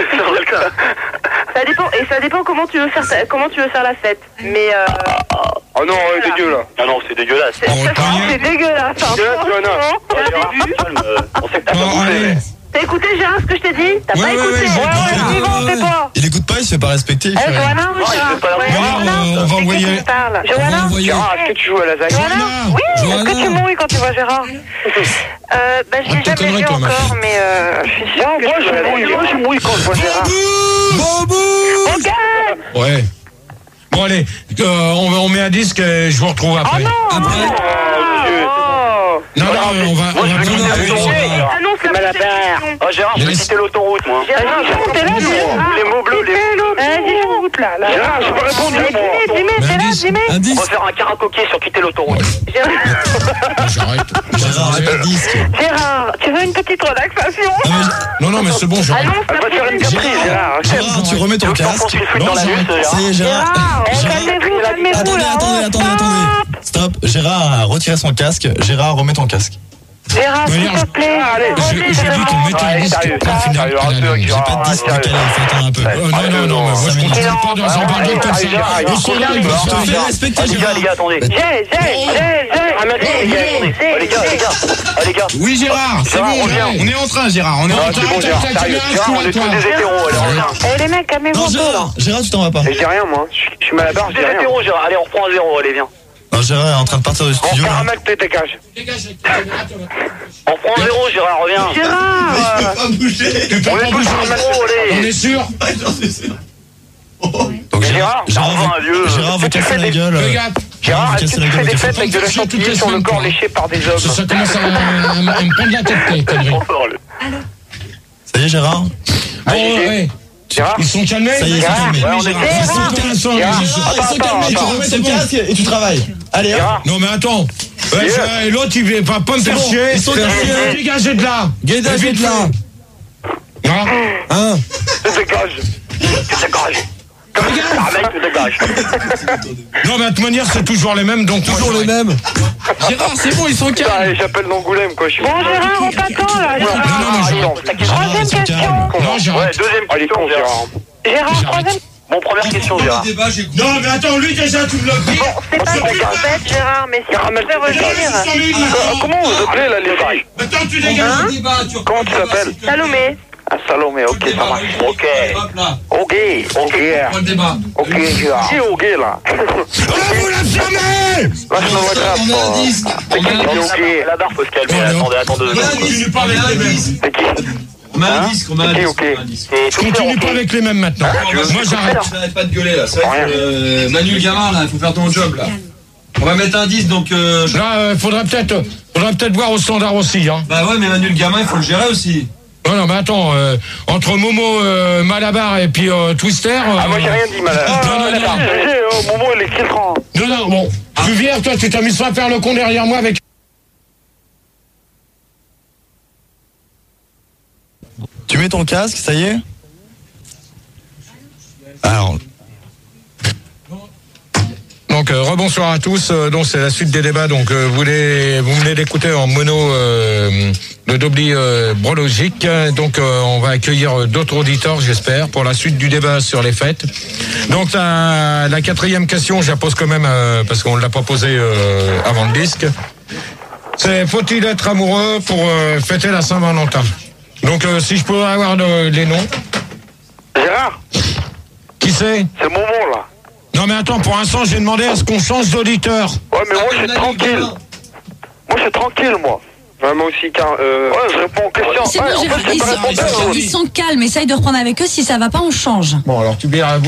Ça dépend, et ça dépend comment tu veux faire la fête. Mais oh non, dégueu là. Ah non, c'est dégueulasse. C'est dégueulasse. On sait que t'as pas bouffé. T'as écouté, Gérard, ce que je t'ai dit? T'as pas écouté? Ouais, c'est pas. Il écoute pas, il se fait pas respecter. Johanna, on va envoyer. Johanna, Gérard, est-ce que tu joues à la ZAC? oui, est-ce que tu mouilles quand tu vois Gérard? Ben, je l'ai jamais vu encore, mais je suis sûre que moi je mouille quand je vois Gérard. Bobo. Ouais. Bon, allez, on met un disque et je vous retrouve après. Oh non. Non, on va Annonce la Malabar. Oh, Gérard, je vais quitter l'autoroute, moi. Gérard, t'es là, les mots bleus, les mots bleus. Dis-moi, là. Gérard, j'ai pas répondu, moi. Dis-moi, t'es là, dis-moi. On va faire un karaoké sur quitter l'autoroute. J'arrête. Gérard, tu veux une petite relaxation? Non, mais c'est bon, je Elle va faire une caprice, Gérard. Gérard, tu remets ton casque. Non, Ça y est, Gérard. Attendez. Stop. Gérard a retiré son casque. Gérard, remets ton casque. Gérard, s'il te plaît. J'ai dit qu'on mettait un disque au final. J'ai pas de disque, il faut attendre un peu. Non, moi je continue pas dans un bordel comme ça. Ils sont là, ils vont Je te fais respecter, Gérard. Les gars, attendez. Les gars. Oui, Gérard, c'est bon, on est en train, Gérard. On est en train. C'est bon, Gérard, sérieux. Gérard, on est tous des hétéros, alors. Les mecs, calmez-vous. Gérard, tu t'en vas pas. Je dis rien, moi. Je suis Malabar, je dis Des rien. hétéros, Gérard. Allez, on reprend à zéro, allez, viens. Non, Gérard est en train de partir du studio. Caramel, dégage. On reprend à zéro, Gérard, reviens. Gérard. On est tous à zéro, On allez. est sûr? Donc Gérard veut casser la gueule. Gérard, est-ce que tu fais des fêtes avec de la chantilly sur le corps léché par des hommes? Ça commence à me prendre la tête, tes conneries. Ça y est, Gérard? Bon, ouais. Gérard, ils sont calmés? Ça y est, ils sont calmés. Ouais, on est Ils sont calmés, Tu remets ton casque et tu travailles. Allez, hop. Non, mais attends. Et l'autre, il va pas me faire chier. Ils sont calmés. Dégagez de là. Dégagez de là. Hein? Dégage. Non, mais de toute manière, c'est toujours les mêmes, donc toujours les mêmes. Gérard, c'est bon, ils sont calmes. J'appelle d'Angoulême, quoi. Bon, Gérard, on t'attend, là. Troisième question. Non, Gérard. Deuxième question, Gérard. Gérard, troisième. Bon, première question, Gérard. Non, mais attends, lui, déjà, tu me l'as dit. Bon, c'est pas une fête, Gérard, mais si tu peux revenir. Comment vous appelez, là, les filles? Attends, tu dégages le débat. Comment tu t'appelles? Salomé. Ah, Salomé, ok, ça marche. Ok. Ok, Prends le débat. ok, Gérard. Qui est ok, là? Vous la fermez! Lâche-moi votre rap. On met un disque. Ok. La barre, faut se calmer. Attendez 2 secondes. Continue pas avec les mêmes. C'est qui? On met un disque, Ok. Je continue pas avec les mêmes maintenant. Moi, j'arrête. Arrête pas de gueuler là. C'est vrai que Manu le gamin là, il faut faire ton job là. On va mettre un 10 donc. Là, faudrait peut-être voir au standard aussi, hein. Bah ouais, mais Manu le gamin, il faut le gérer aussi. Non, mais attends, entre Momo, Malabar et puis Twister. Ah, moi j'ai rien dit, Malabar. Non. Momo, il est filtrant. Non, bon. Tu viens, toi, tu t'as mis ça à faire le con derrière moi avec. Tu mets ton casque, ça y est? Alors. Donc rebonsoir à tous. Donc c'est la suite des débats. Donc vous venez d'écouter en mono le Dobli Brologique. Donc on va accueillir d'autres auditeurs, j'espère, pour la suite du débat sur les fêtes. Donc la quatrième question, je la pose quand même parce qu'on l'a pas posée avant le disque. C'est faut-il être amoureux pour fêter la Saint-Valentin? Donc si je peux avoir les noms. Gérard. Qui c'est? C'est Momo là. Non mais attends, pour l'instant j'ai demandé à ce qu'on change d'auditeur. Ouais mais moi je suis tranquille. Moi je suis tranquille moi. Ouais, moi aussi car ouais je réponds aux questions. C'est bon, Gérard, ils sont calmes, essaye de reprendre avec eux, si ça va pas on change. Bon alors tu bières à vous.